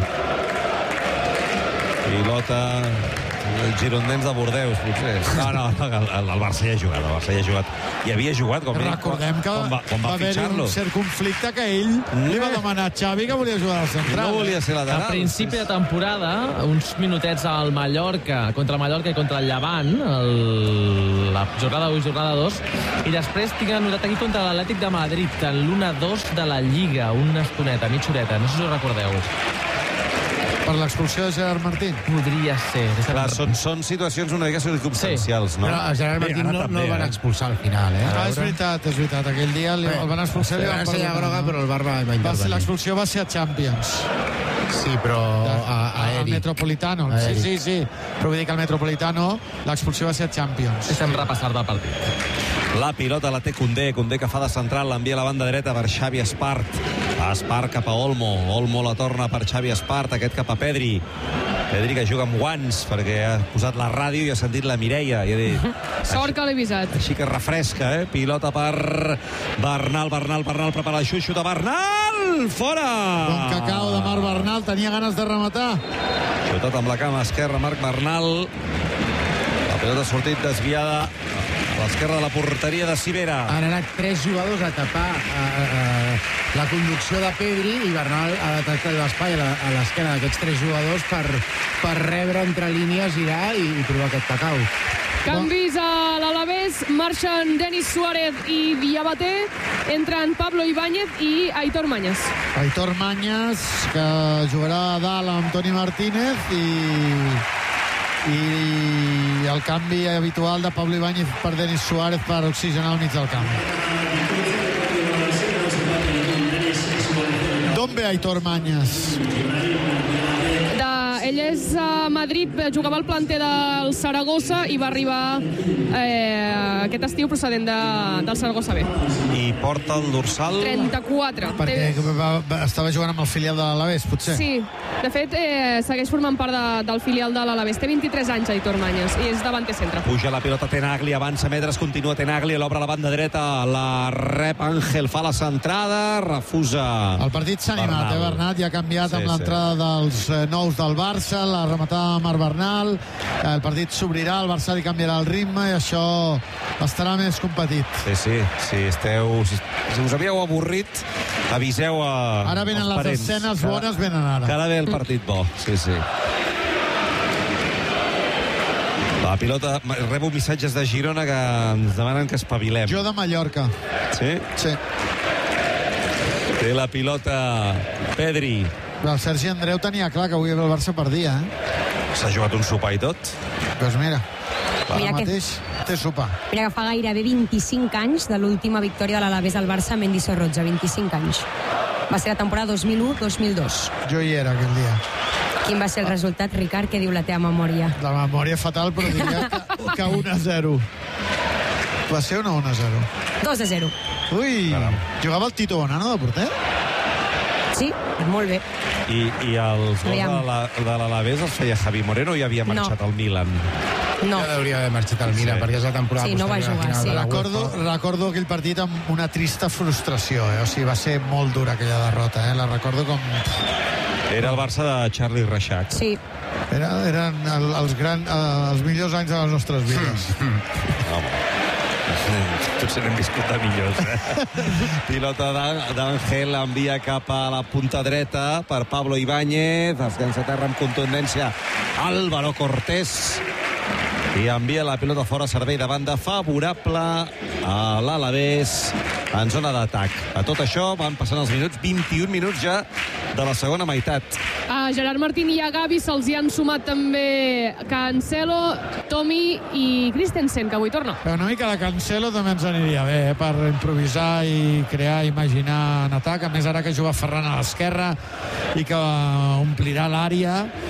Pilota... Els girondins de Bordeus, potser. No, no, el, el Barça ja ha jugat, el Barça ja ha jugat. I havia jugat, com ell, recordem que quan va, quan va, va haver fitxar-lo. un cert conflicte que ell li va demanar a Xavi que volia jugar al central. No volia ser lateral. A principi de temporada, uns minutets al Mallorca, contra el Mallorca i contra el Llevant, el, la jornada u i jornada dos, i després tinc anotat aquí contra l'Atlètic de Madrid, que l'u a dos de la Lliga, una estoneta, mitja horeta, no sé si us recordeu. Per l'expulsió de Gerard Martín? Podria ser. Clar, són, són situacions una mica circumstancials, sí. No? Però a Gerard Martín no, no el van expulsar al final, eh? Ah, és veritat, és veritat. Aquell dia li, el van expulsar i li van perdonar. Groga, però el Bar va, va intervenir. L'expulsió va ser a Champions. Sí, però a, a Eri. Al Metropolitano. A sí, sí, sí. Però vull dir que al Metropolitano l'expulsió va ser a Champions. Estem repassant del partit. La pilota la té Koundé, Koundé que fa de central, l'envia a la banda dreta per Xavi Espart. Espart cap a Olmo, Olmo la torna per Xavi Espart, aquest cap a Pedri. Pedri que juga amb guants perquè ha posat la ràdio i ha sentit la Mireia i ha dit... Sort que l'he avisat. Així que refresca, eh? Pilota per Bernal, Bernal, Bernal, prepara el xut, xuta Bernal! Fora! Bon cacao de Marc Bernal, tenia ganes de rematar. Xutat amb la cama esquerra, Marc Bernal. La pilota ha sortit desviada a l'esquerra de la porteria de Sivera. Han anat tres jugadors a tapar a, a, a la conducció de Pedri i Bernal ha de tractar l'espai a l'esquena d'aquests tres jugadors per, per rebre entre línies, girar i, i provar aquest cacau. Canvis a l'Alavés, marxen Denis Suárez i Diabaté, entren Pablo Ibáñez i Aitor Mañas. Aitor Mañas, que jugarà a dalt amb Toni Martínez i... i el canvi habitual de Pablo Ibáñez per Denis Suárez per oxigenar al mig del camp. D'on ve Aitor Mañas? De... Ell és a Madrid, jugava al planter del Saragossa i va arribar eh, aquest estiu procedent de, del Saragossa B. I porta el dorsal... trenta-quatre. Perquè va, va, estava jugant amb el filial de l'Alavés, potser? Sí, de fet eh, segueix formant part de, del filial de l'Alavés. Té vint-i-tres anys, Aitor Mañas, i és davanter centre. Puja la pilota Tenagli, avança metres, continua Tenagli, l'obre a la banda dreta, la rep Àngel, fa la centrada, refusa... El partit s'ha animat, eh, Bernat? Ja ha canviat sí, amb l'entrada sí. dels eh, nous del Barça, la rematada de Marc Bernal, el partit s'obrirà, el Barça li canviarà el ritme i això estarà més competit. Sí, sí, sí, esteu... Si, si us havíeu avorrit, aviseu a... Ara venen les parents. escenes que, bones, venen ara. Que ara ve el partit bo, sí, sí. La pilota, rebo missatges de Girona que ens demanen que espavilem. Jo de Mallorca. Sí? Sí. Té la pilota Pedri. El Sergi Andreu tenia clar que avui el Barça perdia, eh? S'ha jugat un sopar i tot? Doncs mira, mira ara que... mateix té sopar. Mira que fa gairebé vint-i-cinc anys de l'última victòria de l'Alavés al Barça amb Mendy Sorroja, vint-i-cinc anys. Va ser la temporada dos mil u dos mil dos. Jo hi era aquell dia. Quin va ser el resultat, Ricard? Què diu la teva memòria? La memòria fatal, però diria que, que un a zero. Va ser o no un a zero? dos a zero. Ui, Caram. Jugava el Tito Bonano de porter? Sí, molt bé. I, i els gols de, la, de l'Alavés els feia Javi Moreno o ja havia marxat no. al Milan? No. Ja hauria d'haver marxat al Milan, sí. perquè és la temporada sí, no va jugar, sí. Recordo, recordo aquell partit amb una trista frustració, eh? O sigui, va ser molt dura aquella derrota, eh? La recordo com... Era el Barça de Charlie Reixac. Sí. Era, eren el, els, gran, els millors anys de les nostres vides. Home. Potser n'hem viscut de millors, eh? Pilota d'Àngel, envia cap a la punta dreta per Pablo Ibáñez, es llença a terra amb contundència Álvaro Cortés i envia la pilota fora, servei de banda favorable a l'Alavés en zona d'atac. A tot això van passant els minuts, vint-i-un minuts ja de la segona meitat. A Gerard Martín i a Gavi se'ls hi han sumat també Cancelo, Tomi i Christensen, que avui torna. Però una mica de Cancelo també ens aniria bé, eh? Per improvisar i crear, imaginar en atac. A més, ara que juga Ferran a l'esquerra i que omplirà l'àrea,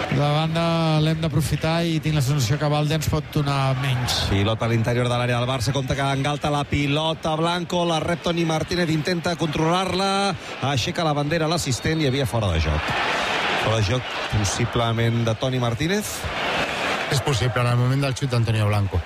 La banda l'hem d'aprofitar i tinc la sensació que Valde ens pot donar menys. Pilota a l'interior de l'àrea del Barça, compte que engalta la pilota Blanco, la rep Toni Martínez, intenta controlar-la, aixeca la bandera l'assistent i havia fora de joc. Fora de joc, possiblement, de Toni Martínez? És possible, en el moment del xut d'Antonio Blanco.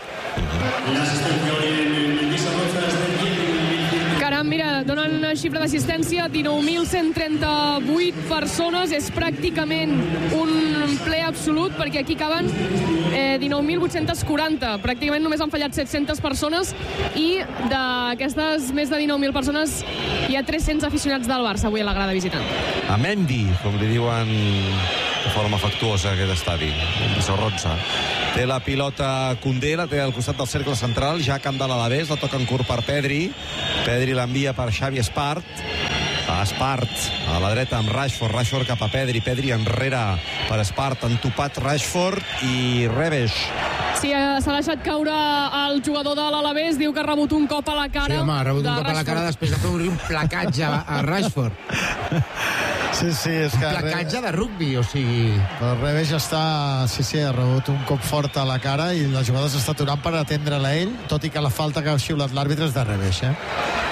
Caram, mira, donen xifra d'assistència, dinou mil cent trenta-vuit persones, és pràcticament un ple absolut, perquè aquí caben eh, dinou mil vuit-cents quaranta, pràcticament només han fallat set-centes persones, i d'aquestes més de dinou mil persones hi ha tres-cents aficionats del Barça avui a la grada visitant. A Mendy, com li diuen de forma afectuosa aquest estadi, de Sorronsa. Té la pilota Koundé, la té al costat del cercle central, ja camp de l'Alavés, la toca en curt per Pedri. Pedri l'envia per Xavi Espart. Espart a la dreta amb Rashford, Rashford cap a Pedri, Pedri enrere per Espart, entopat Rashford i Rebesh. Sí, s'ha deixat caure el jugador de l'Alavés, diu que ha rebut un cop a la cara. Sí, home, ha rebut un cop a la cara després de fer un placatge a Rashford. Sí, sí, és que... Un placatge de rugby, o sigui... El Rebesh està... Sí, sí, ha rebut un cop fort a la cara i la jugada s'està aturant per atendre-la ell, tot i que la falta que ha xiulat l'àrbitre és de Rebesh, eh?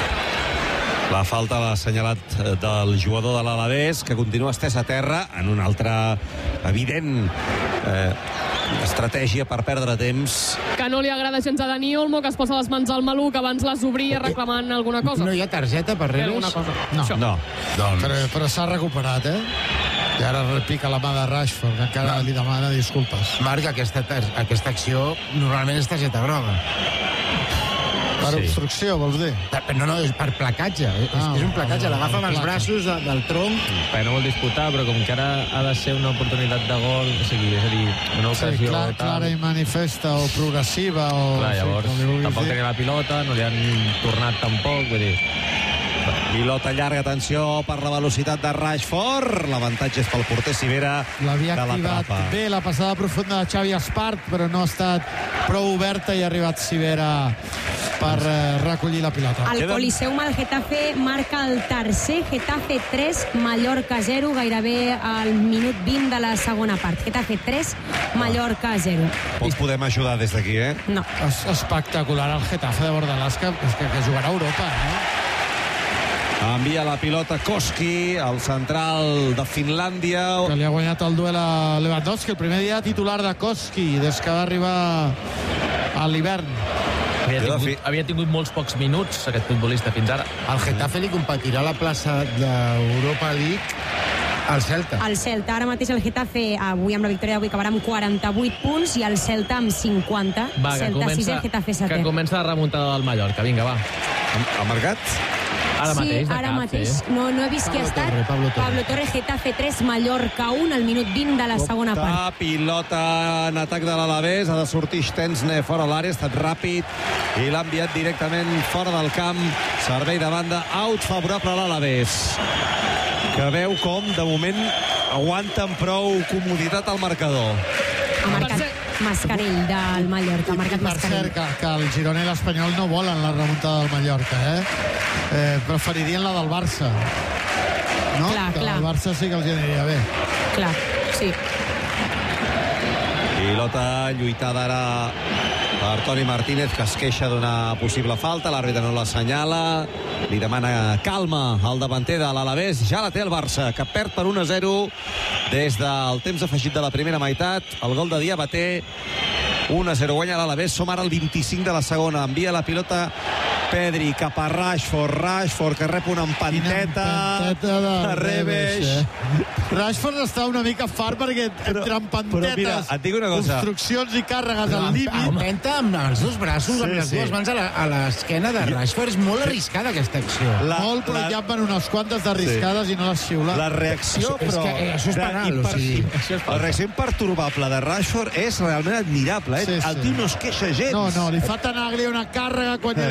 La falta l'ha assenyalat del jugador de l'Alavés, que continua estès a terra en una altra evident eh, estratègia per perdre temps. Que no li agrada gens a Dani Olmo, que es posa les mans al maluc, abans les obria reclamant alguna cosa. No hi ha targeta per Rebesh? Alguna cosa. No, Això. no. Doncs... Però, però s'ha recuperat, eh? I ara repica la mà de Rashford, que encara no. li demana disculpes. Marc, aquesta, aquesta acció normalment és targeta groga. Per Sí. obstrucció, vols dir? No, no, és per placatge. És, Ah, és un placatge, ah, l'agafa amb els placa. braços de, del tronc. Perquè no vol disputar, però com que ara ha de ser una oportunitat de gol, o sigui, és a dir, una Sí, ocasió... clar, tal. clara i manifesta o progressiva o... Clar, llavors, sí, com li vulguis tampoc dir. tenia la pilota, no li han tornat tampoc, vull dir... Pilota llarga, atenció per la velocitat de Rashford. L'avantatge és pel porter Sivera, L'havia que activat l'atrapa. bé la passada profunda de Xavi Espart, però no ha estat prou oberta i ha arribat Sivera per eh, recollir la pilota. El Coliseum al Getafe marca el tercer, Getafe tres, Mallorca zero, gairebé al minut vint de la segona part. Getafe tres, Mallorca zero. Pots podem ajudar des d'aquí, eh? No. És espectacular el Getafe de Bordalàs, que, que, que jugarà a Europa, eh? Envia la pilota Koski, el central de Finlàndia. Que li ha guanyat el duel a Lewandowski, el primer dia titular de Koski, des que va arribar a l'hivern. Havia tingut, havia tingut molts pocs minuts, aquest futbolista, fins ara. El Getafe li competirà a la plaça d'Europa League al Celta. El Celta, ara mateix el Getafe, avui amb la victòria d'avui acabarà amb quaranta-vuit punts i el Celta amb cinquanta. Va, que Celta comença, sisè, Getafe setè. que comença la remuntada del Mallorca. Vinga, va. Ha marcat? Ara sí, mateix, de ara cap, mateix. sí. No, no he vist qui ha estat. Torre, Pablo Torre. Pablo Torre, Getafe tres, Mallorca un, al minut vint de la segona part. La pilota en atac de l'Alavés, ha de sortir Stensne fora l'àrea, ha estat ràpid i l'ha enviat directament fora del camp. Servei de banda, out favorable a l'Alavés, que veu com de moment aguanta amb prou comoditat al marcador. Ha marcat Mascarell del Mallorca. Ha marcat Per Mascarell. cert, que, que el Girona i l'Espanyol no volen la remuntada del Mallorca, eh? eh preferirien la del Barça. No? Clar, que clar. el Barça sí que els aniria bé. Clar, sí. Pilota lluitada ara per Toni Martínez, que es queixa d'una possible falta. L'àrbitre no l'assenyala. Li demana calma al davanter de l'Alavés. Ja la té el Barça, que perd per un a zero des del temps afegit de la primera meitat. El gol de Diabaté. un a zero guanya l'Alavés. Som ara al vint-i-cinc de la segona. Envia la pilota Pedri cap a Rashford. Rashford, que rep una empanteta Empanteta de, de Rebesh. Eh? Rashford està una mica fart perquè entre empantetes, però mira, et dic una cosa. construccions i càrregues Però al límit. empenta amb els dos braços, Sí, amb les sí. dues mans a la- a l'esquena de Rashford. És molt arriscada aquesta acció. La- Molt, però la- ja van unes quantes d'arriscades sí. i no les xiula. La reacció, Això- és però... que, eh, això és de- penal, imper- o sigui. La reacció imperturbable de Rashford és realment admirable. Eh? Sí, sí. El tio no es queixa gens. No, no, li fa Tanaglia una càrrega quan ja li havia guanyat No, la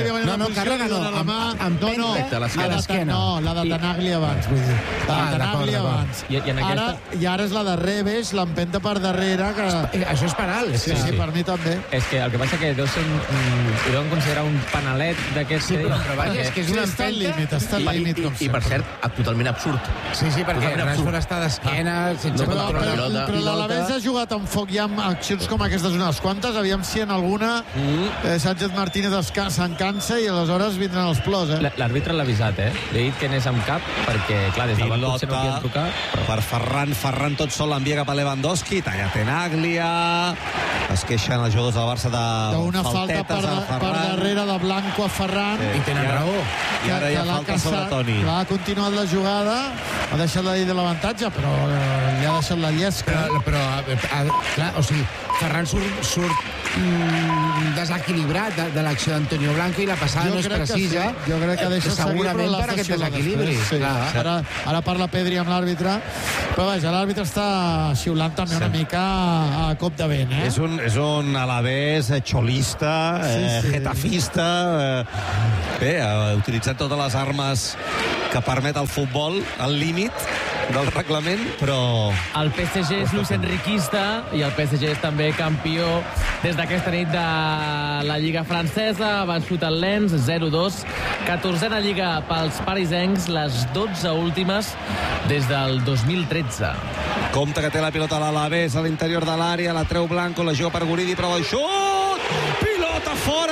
l'expulsió carrega no, de la mà... amb No, no, Perfecte, a l'esquena. la de- A l'esquena. no, la de Tenagli abans, vull dir. La Ah, de d'acord, Tenagli d'acord. abans. I- i en Ara, aquesta- I ara és la de Reves, l'empenta per darrere, que... Eh, Això és penal. Sí, sí, per mi també. És que el que passa que deu ser un, un, ho deuen considerar un panalet d'aquests Sí, que però, diuen. però vaja, és que és Sí, una està al empenta... límit, està al I- límit, i- com i- sempre. I, per cert, totalment absurd. Sí, sí, perquè Totalment Rashford absurd. està d'esquena, sense No, Però, controlar però, la pilota. però l'Alavés ha jugat amb foc ja amb accions com aquestes unes quantes, aviam si en alguna eh, Sánchez Martínez es ca- se'n cansa i aleshores vindran els plors, eh? L- L'àrbitre l'ha avisat, eh? Li ha dit que anés amb cap, perquè, clar, des del banc potser no Pilota podien trucar. Però... per Ferran. Ferran tot sol l'envia cap a Lewandowski. Talla Tenaglia. Es queixen els jugadors del Barça de D'una falta per, faltetes a da- per Ferran. darrere de Blanco a Ferran. Sí. I tenen I ara- raó. I ara hi ha l'ha falta sobre caçat. Toni. Clar, ha continuat la jugada, ha deixat la llei de l'avantatge, però eh, li ha deixat la llesca. Però, però a, a, clar, o sigui, Ferran surt, surt mm, desequilibrat de, de l'acció d'Antonio Blanco i la passada Jo no és crec que precisa. sí. Jo crec que deixa eh, seguir, però segurament l'ha per aquest sancionat desequilibri. després. Sí. Clar. Ara, ara parla Pedri amb l'àrbitre, però vaja, l'àrbitre està xiulant també una mica a, a cop de vent, eh? És un, és un Alavés eh, xolista, eh, Sí, sí. getafista, eh, bé, eh, utilitzant totes les armes que permet el futbol al límit del reglament, però... El P S G és l'ús enriquista i el P S G és també campió des d'aquesta nit de la Lliga francesa. Ha vençut el Lens, zero dos. catorzena Lliga pels parisencs, les dotze últimes des del dos mil tretze. Compte que té la pilota a l'Alavés a l'interior de l'àrea, la treu Blanco, la juga per Guridi, prova el xut! Pilota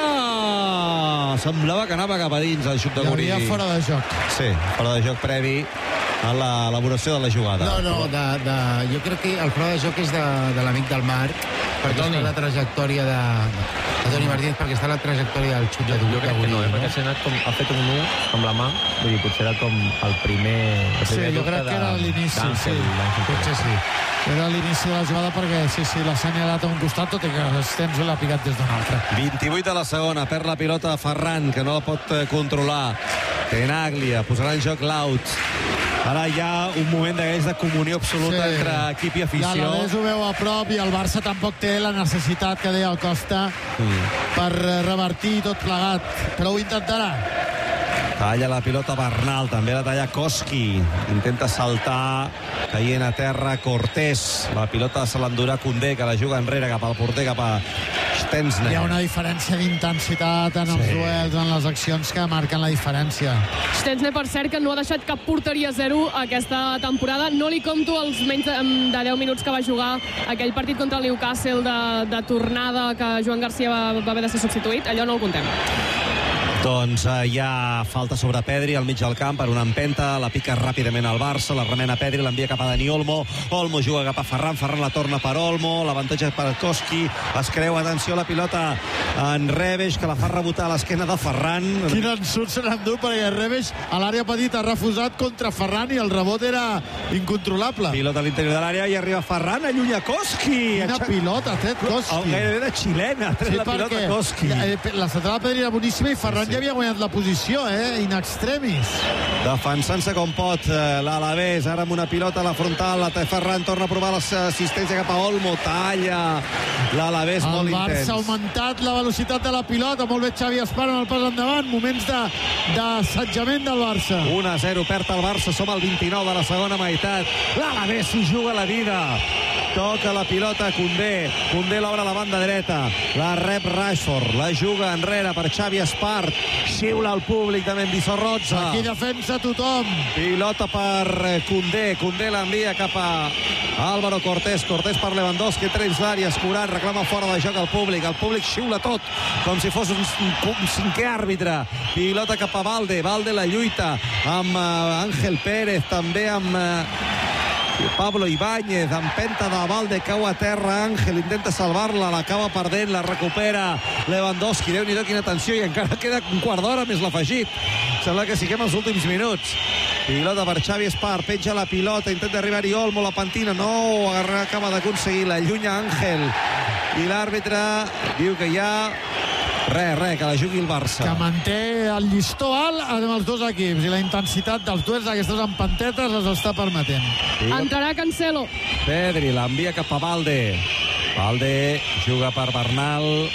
fora! Semblava que anava cap a dins el xut de Hi Guridi. havia fora de joc. Sí, fora de joc previ a l'elaboració de la jugada. No, no, de, de, jo crec que el fora de joc és de, de l'amic del Marc, perquè Toni. està la trajectòria de, de Toni Martínez, perquè està la trajectòria del xut de Jo crec que no, eh? perquè ha, anat com, ha fet un u amb la mà, vull dir, potser era com el primer... El Sí, primer jo dubte crec que era de- l'inici, sí. d'Àngel, l'Àngel. Potser sí. Era l'inici de la jugada perquè sí, sí, l'ha assenyalat a un costat, tot i que els temps l'ha picat des d'un altre. vint-i-vuit de la segona, perd la pilota Ferran, que no la pot eh, controlar. Tenaglia, posarà en joc Laut. Ara hi ha un moment d'aquells de comunió absoluta Sí. entre equip i afició. L'Alavés ho veu a prop i el Barça tampoc té la necessitat que deia el Costa Mm. per eh, revertir tot plegat, però ho intentarà. Talla la pilota Bernal, també la talla Koski. Intenta saltar, caient a terra Cortés. La pilota se l'endurà Koundé, que la juga enrere cap al porter, cap a Stensner. Hi ha una diferència d'intensitat en els Sí. duels, en les accions que marquen la diferència. Stensner, per cert, que no ha deixat cap porteria zero aquesta temporada. No li compto els menys de, de deu minuts que va jugar aquell partit contra el Newcastle de, de tornada, que Joan Garcia va, va haver de ser substituït. Allò no el contem. Doncs eh, hi ha falta sobre Pedri al mig del camp per una empenta, la pica ràpidament al Barça, la remena Pedri, l'envia cap a Dani Olmo, Olmo juga cap a Ferran, Ferran la torna per Olmo, l'avantatge per Koski, es creu, atenció, la pilota en Reves, que la fa rebotar a l'esquena de Ferran. Quin ensurt se n'ha endut, perquè Reves a l'àrea petita ha refusat contra Ferran i el rebot era incontrolable. Pilota a l'interior de l'àrea i arriba Ferran, allunya Koski. Quina pilota ha tret Koski. Gairebé de xilena, ha tret Sí, la pilota perquè Koski. eh, la centrada de Pedri era boníssima i Ferran ja havia guanyat la posició, eh? In extremis. Defensant-se com pot eh, l'Alavés, ara amb una pilota a la frontal, la té Ferran, torna a provar l'assistència cap a Olmo, talla l'Alavés molt El Barça intens. ha augmentat la velocitat de la pilota, molt bé Xavi Espar en el pas endavant, moments de d'assetjament del Barça. un a zero, perd el Barça, som al vint-i-nou de la segona meitat. L'Alavés s'hi juga la vida. Toca la pilota Koundé. Koundé l'obre a la banda dreta. La rep Rashford. La juga enrere per Xavi Espart. Xiula el públic de Mendizorroza. Aquí defensa tothom. Pilota per Koundé. Koundé l'envia cap a Álvaro Cortés. Cortés per Lewandowski. Trens l'àrea, escurat, reclama fora de joc al públic. El públic xiula tot, com si fos un, un, un cinquè àrbitre. Pilota cap a Valde. Valde la lluita amb uh, Ángel Pérez, també amb... Uh, Pablo Ibáñez, empenta de Valde, cau a terra, Ángel intenta salvar-la, l'acaba perdent, la recupera Lewandowski, Déu-n'hi-do quina tensió, i encara queda un quart d'hora més l'afegit. Sembla que siguem els últims minuts. Pilota per Xavi Espart, penja la pilota, intenta arribar-hi Olmo, la pentina, no, acaba d'aconseguir, la llunya Ángel, i l'àrbitre diu que hi ha Res, res, que la jugui el Barça. Que manté el llistó alt amb els dos equips i la intensitat dels duels d'aquestes empantetes els està permetent. Sí. Entrarà Cancelo. Pedri l'envia cap a Valde. Valde juga per Bernal.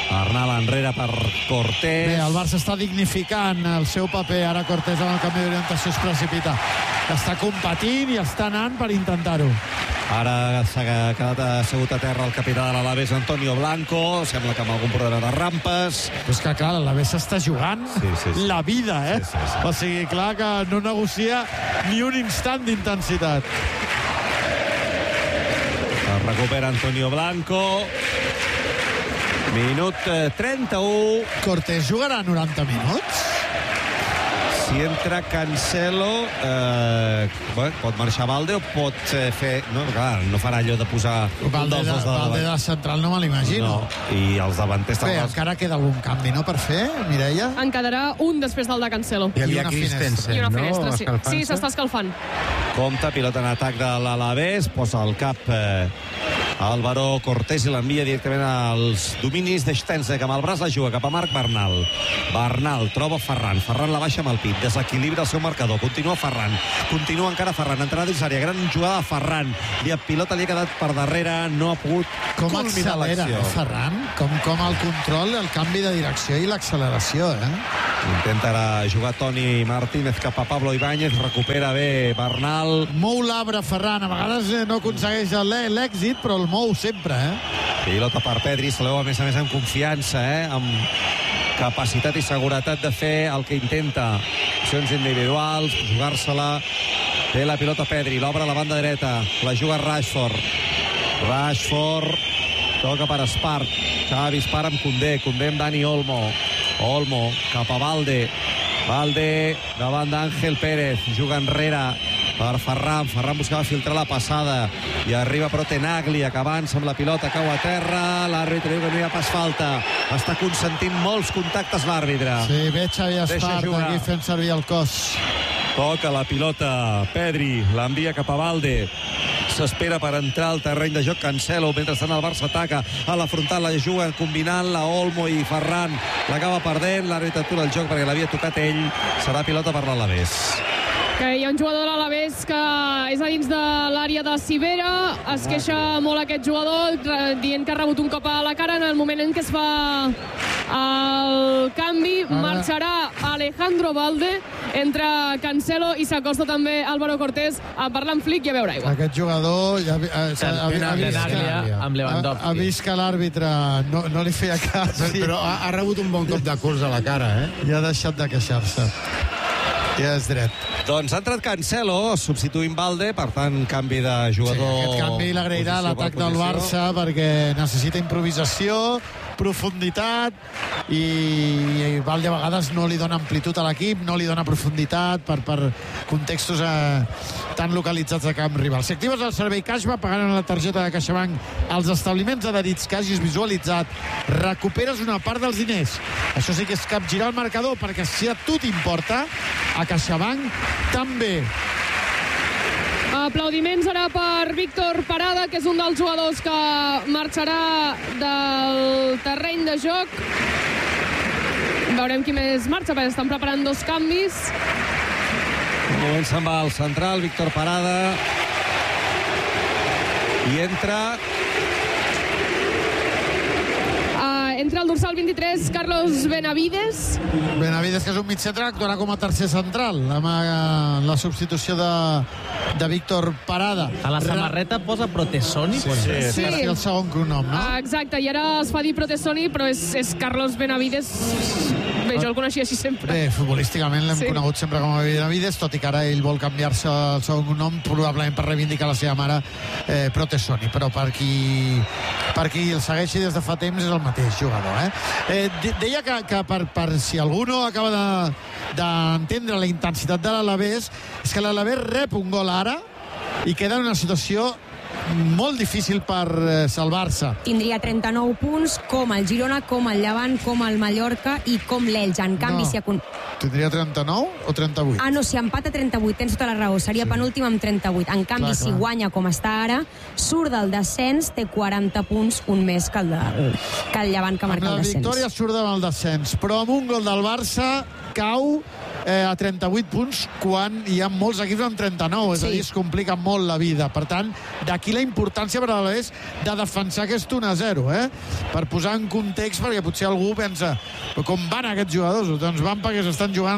Bernal enrere per Cortés. Bé, el Barça està dignificant el seu paper. Ara Cortés amb el canvi d'orientació es precipita. Està competint i està anant per intentar-ho. Ara s'ha quedat assegut a terra el capità de l'Alavés, Antonio Blanco. Sembla que amb algun problema de rampes. Però és que, clar, l'Alavés s'està jugant sí, sí, sí. la vida, eh? Sí, sí, sí. O sigui, clar que no negocia ni un instant d'intensitat. El recupera Antonio Blanco. Minut trenta-u. Cortés jugarà noranta minuts? Si entra Cancelo, eh, bueno, pot marxar Valde o pot eh, fer... No, clar, no farà allò de posar... Valde de, de, Valde de central no me l'imagino. No, i els davanters... Bé, encara queda algun canvi, no, per fer, Mireia? En quedarà un després del de Cancelo. Hi havia Christensen, I una no? finestra, sí. Sí, s'està escalfant. Compte, pilota en atac de l'Alavés, posa el cap eh, Álvaro Cortés i l'envia directament als dominis de Stense, que amb el braç la juga cap a Marc Bernal. Bernal troba Ferran, Ferran la baixa amb el pit, desequilibra el seu marcador, continua Ferran, continua encara Ferran, entrada dins l'àrea, gran jugada de Ferran, i a pilota li ha quedat per darrere, no ha pogut com culminar l'acció. Eh, Ferran, com, com el control, el canvi de direcció i l'acceleració, eh? Intenta ara jugar Toni Martínez cap a Pablo Ibáñez, recupera bé Bernal. Mou l'arbre Ferran, a vegades no aconsegueix l'èxit, però el mou sempre, eh? Pilota per Pedri, se l'eu a més a més amb confiança, eh? Amb capacitat i seguretat de fer el que intenta. Accions individuals, jugar-se-la. Té la pilota Pedri, l'obre a la banda dreta, la juga Rashford. Rashford toca per Espart. Xavi Espart amb Koundé, Koundé amb Dani Olmo. Olmo cap a Valde. Valde davant d'Àngel Pérez, juga enrere per Ferran. Ferran buscava filtrar la passada i arriba però Tenaglia, que avança amb la pilota, cau a terra. L'àrbitre diu que no hi ha pas falta. Està consentint molts contactes l'àrbitre. Sí, bé Xavi Espart aquí fent servir el cos. Toca la pilota Pedri, l'envia cap a Valde. S'espera per entrar al terreny de joc Cancelo, mentrestant el Barça ataca a la frontal, la juguen combinant-la Olmo i Ferran, l'acaba perdent, l'àrbitre atura el joc perquè l'havia tocat ell. Serà pilota per l'Alavés. Que hi ha un jugador de l'Alavés que és a dins de l'àrea de Civera, es queixa molt aquest jugador dient que ha rebut un cop a la cara en el moment en què es fa el canvi. Ara marxarà Alejandro Valde, entra Cancelo i s'acosta també Álvaro Cortés a parlar amb Flick i a beure aigua. Aquest jugador ja, ha, ha, ha, amb Lewandowski. Ha, ha vist que l'àrbitre no, no li feia cas. Però, però ha, ha rebut un bon cop de curs a la cara, eh? I ha deixat de queixar-se. Ja és dret. Doncs ha entrat Cancelo, substituint Valde, per tant, canvi de jugador... Sí, aquest canvi l'agrairà l'atac del Barça perquè necessita improvisació, profunditat, i Valde a vegades no li dona amplitud a l'equip, no li dona profunditat per, per contextos eh, tan localitzats de camp rival. Si actives el servei Cashback pagant amb la targeta de CaixaBank als establiments adherits que hagis visualitzat, recuperes una part dels diners. Això sí que és capgirar el marcador, perquè si a tu t'importa, a CaixaBank també. Aplaudiments ara per Víctor Parada, que és un dels jugadors que marxarà del terreny de joc. Veurem qui més marxa, perquè estan preparant dos canvis. Un moment se'n va al central, Víctor Parada. I entra... Entra el dorsal vint-i-tres, Carlos Benavides. Benavides, que és un mitjantre, actuarà com a tercer central, amb la substitució de, de Víctor Parada. A la samarreta posa Protesoni? Sí, sí, sí. Sí. Per ser el segon cognom, no? Ah, exacte, i ara es fa dir Protesoni, però és, és Carlos Benavides. Bé, jo el coneixia així sempre. Bé, futbolísticament l'hem Sí. conegut sempre com a Benavides, tot i que ara ell vol canviar-se el segon cognom, probablement per reivindicar la seva mare, eh, Protesoni, però per qui, per qui el segueixi des de fa temps és el mateix jugador, eh? eh de, deia que, que per, per si algú no acaba de, d'entendre la intensitat de l'Alavés, és que l'Alavés rep un gol ara i queda en una situació molt difícil per eh, salvar-se. Tindria trenta-nou punts, com el Girona, com el Llevant, com el Mallorca i com l'Elx. En canvi, No. si... Acon... Tindria trenta-nou o trenta-vuit? Ah, no, si empata trenta-vuit, tens tota la raó, seria sí. penúltim amb trenta-vuit. En canvi, Clar, si clar. guanya com està ara, surt del descens, té quaranta punts, un més que el, de, que el Llevant que Amb marca la el descens. victòria surt amb el descens, però amb un gol del Barça cau eh, a trenta-vuit punts quan hi ha molts equips amb trenta-nou, és sí. a dir, es complica molt la vida. Per tant, d'aquí la importància per a l'Alavés de defensar aquest un a zero, eh? Per posar en context, perquè potser algú pensa com van aquests jugadors? Doncs van perquè s'estan jugant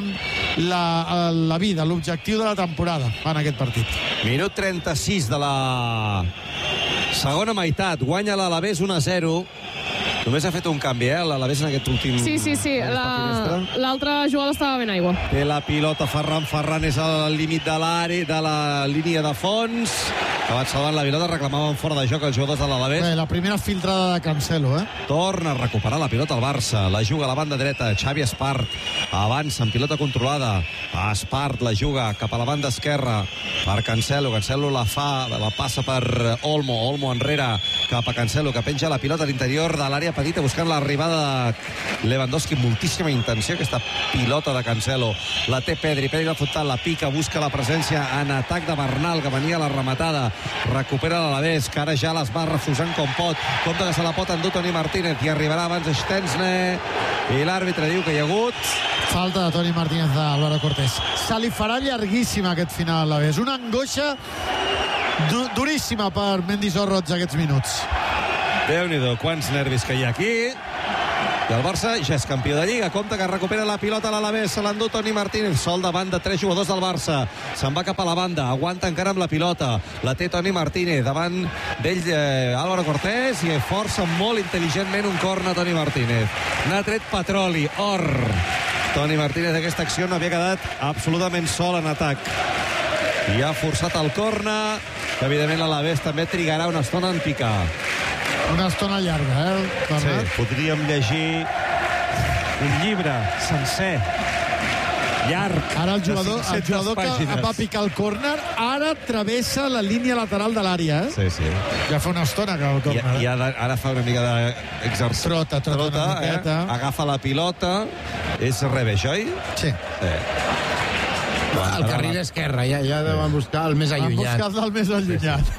la, la vida, l'objectiu de la temporada en aquest partit. Minut trenta-sis de la segona meitat. Guanya l'Alavés un a zero. Només ha fet un canvi, eh, l'Alavés en aquest últim... Sí, sí, sí. L'altre la, jugador estava ben aigua. Té la pilota Ferran. Ferran és al límit de l'àrea, de la línia de fons. Acabat salvant la pilota, reclamaven fora de joc els jugadors de l'Alavés. Bé, la primera filtrada de Cancelo, eh? Torna a recuperar la pilota al Barça. La juga a la banda dreta, Xavi Espart. Avança amb pilota controlada. Espart la juga cap a la banda esquerra per Cancelo. Cancelo la fa, la passa per Olmo. Olmo enrere cap a Cancelo, que penja la pilota a l'interior de l'àrea petita, buscant l'arribada de Lewandowski. Moltíssima intenció, aquesta pilota de Cancelo. La té Pedri. Pedri l'ha fotat, la pica, busca la presència en atac de Bernal, que venia a la rematada. Recupera l'Alavés, que ara ja les va refusant com pot. Compte que se la pot endur Toni Martínez, i arribarà abans Stensne, i l'àrbitre diu que hi ha hagut falta de Toni Martínez d'Álvaro Cortés. Se li farà llarguíssim aquest final a l'Alavés. Una angoixa du duríssima per Mendy Sorroig aquests minuts. Déu-n'hi-do, quants nervis que hi ha aquí. I el Barça ja és campió de Lliga. Compte que recupera la pilota a l'Alavés. Se l'endú Toni Martínez. Sol davant de tres jugadors del Barça. Se'n va cap a la banda. Aguanta encara amb la pilota. La té Toni Martínez. Davant d'ell eh, Álvaro Cortés. I força molt intel·ligentment un corna Toni Martínez. N'ha tret petroli. Or. Toni Martínez d'aquesta acció n'havia quedat absolutament sol en atac. I ha forçat el corna, que evidentment l'Alavés també trigarà una estona en picar. Una estona llarga, eh? Sí, podríem llegir un llibre sencer, llarg. Ara el jugador, el jugador que va picar el córner ara travessa la línia lateral de l'àrea, eh? Sí, sí. Ja fa una estona que el córner. I, i ara, ara fa una mica d'exercici. Trota, trota, trota una miqueta. Eh? Agafa la pilota. És revés, oi? Sí. Eh. El carril esquerre, ja, ja deuen buscar el més allunyat. Han buscat el més allunyat.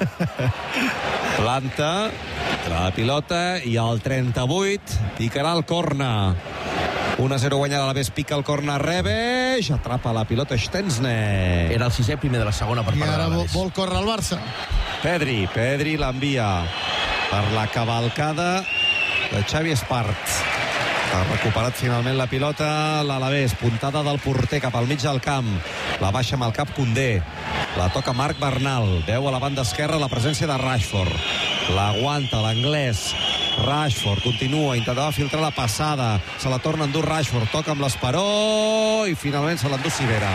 Planta la pilota i al trenta-vuit picarà el corna. un a zero guanya l'Alavés, pica el corna, Rebeix, atrapa la pilota Stensne. Era el sisè primer de la segona per part de l'Alavés. I ara vol córrer el Barça. Pedri, Pedri l'envia per la cavalcada de Xavi Espart. Ha recuperat finalment la pilota l'Alavés, puntada del porter cap al mig del camp, la baixa amb el cap Koundé, la toca Marc Bernal, veu a la banda esquerra la presència de Rashford, l'aguanta l'anglès, Rashford continua, intentava filtrar la passada, se la torna a endur Rashford, toca amb l'Esperó i finalment se l'endú Sivera.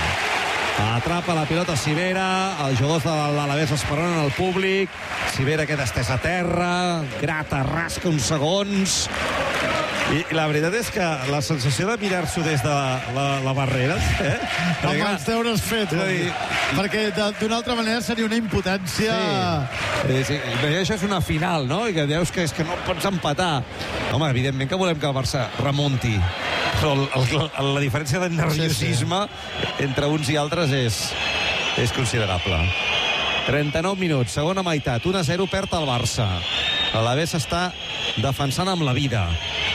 Atrapa la pilota Sivera, els jugadors de l'Alavés esperant el públic, Sivera queda estès a terra, grata, rasca uns segons. I la veritat és que la sensació de mirar-s'ho des de la, la, la barrera... Eh? Amb els deures fets, dir... perquè d'una altra manera seria una impotència... Sí. Sí, sí. Això és una final, no? I que dius que, és que no pots empatar. Home, evidentment que volem que el Barça remunti, però el, el, la diferència de nerviosisme sí, sí. entre uns i altres és, és considerable. trenta-nou minuts, segona meitat, un a zero perd el Barça. L'Alavés està defensant amb la vida.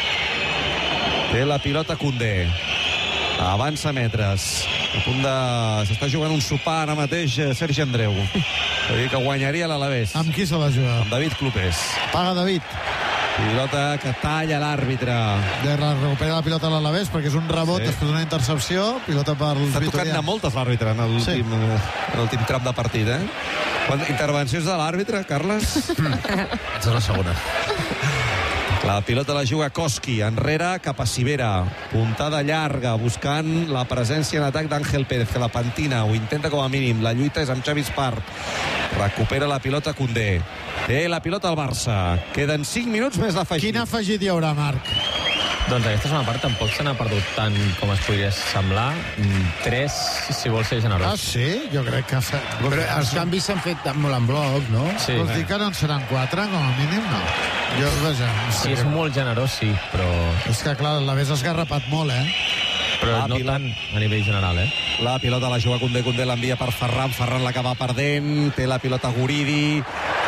Té la pilota Koundé. Avança metres. A punt de... S'està jugant un sopar ara mateix Sergi Andreu. Vull dir que guanyaria l'Alavés. Amb qui se la juga? Amb David Clopés. Paga David. Pilota que talla l'àrbitre. Recupera la pilota a l'Alavés perquè és un rebot sí. després d'una intercepció. Pilota per l'Vitorià. Està tocant-ne moltes l'àrbitre en l'últim sí. tram de partit, eh? Intervencions de l'àrbitre, Carles? Aquesta és la segona. La pilota la juga Koski, enrere cap a Sivera. Puntada llarga, buscant la presència en atac d'Àngel Pérez, que la pentina, ho intenta com a mínim. La lluita és amb Xavi Espart. Recupera la pilota Koundé. Té la pilota al Barça. Queden cinc minuts més d'afegit. Quin afegit hi haurà, Marc? Doncs aquesta segona part tampoc se n'ha perdut tant com es podria semblar. Tres, si vols ser generós. Ah, sí? Jo crec que... Fe... Però els canvis s'han fet molt en bloc, no? Sí. Vols dir que no en seran quatre, com a mínim? No. Jo, vaja, no sé. Si és molt generós, sí, però... És que, clar, l'hagués esgarrapat molt, eh? Però no tant a nivell general, eh? La pilota la juga Koundé, Koundé l'envia per Ferran, Ferran l'acaba perdent, té la pilota Guridi,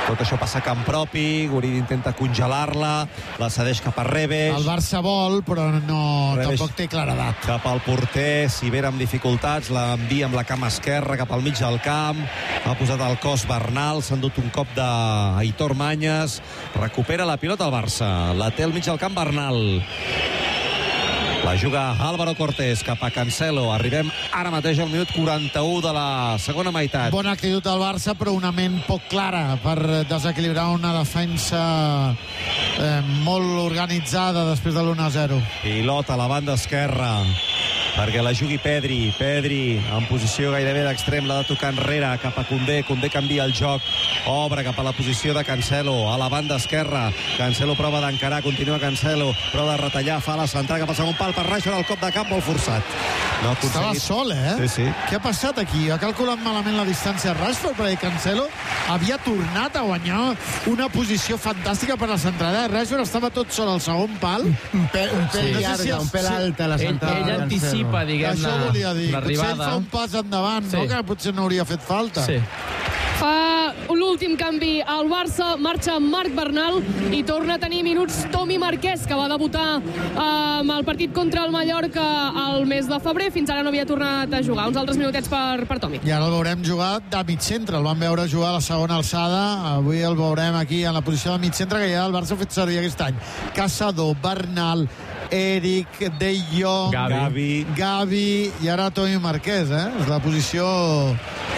Tot això passa a camp propi, Guridi intenta congelar-la, la cedeix cap a Rebex. El Barça vol, però no, Rebex tampoc té claredat. Cap al porter, si ve amb dificultats, l'envia amb la cama esquerra cap al mig del camp, ha posat el cos Bernal, s'ha endut un cop d'Aitor Manyes, recupera la pilota al Barça, la té al mig del camp Bernal. La juga Álvaro Cortés cap a Cancelo. Arribem ara mateix al minut quaranta-u de la segona meitat. Bona actitud del Barça, però una ment poc clara per desequilibrar una defensa eh, molt organitzada després de l'u a zero. Pilota a la banda esquerra perquè la jugui Pedri. Pedri en posició gairebé d'extrem, l'ha de tocar enrere cap a Koundé. Koundé canvia el joc, obre cap a la posició de Cancelo a la banda esquerra. Cancelo prova d'encarar, continua Cancelo, prova de retallar, fa la centrada cap al segon pal per Rashford, el cop de cap molt forçat. No Estava sol, eh? Sí, sí. Què ha passat aquí? Ha calculat malament la distància Rashford, perquè Cancelo havia tornat a guanyar una posició fantàstica per la centrada. Rashford estava tot sol al segon pal. Un pèl, un pèl Sí. llarga, un pèl alta la Ell, centrada. ell de Cancelo. anticipa, diguem-ne, Això volia dir. Potser ell l'arribada. fa un pas endavant, Sí. no? Que potser no hauria fet falta. Sí. Fa l'últim canvi al Barça, marxa Marc Bernal i torna a tenir minuts Tomi Marquès, que va debutar eh, amb el partit contra el Mallorca al mes de febrer. Fins ara no havia tornat a jugar. Uns altres minutets per, per Tomi. I ara el veurem jugar de mig centre. El vam veure jugar a la segona alçada. Avui el veurem aquí en la posició de mig centre, que ja el Barça ha fet servir aquest any. Casado, Bernal, Eric, De Jong, Gavi. Gavi i ara Tomi Marquès, eh? És la posició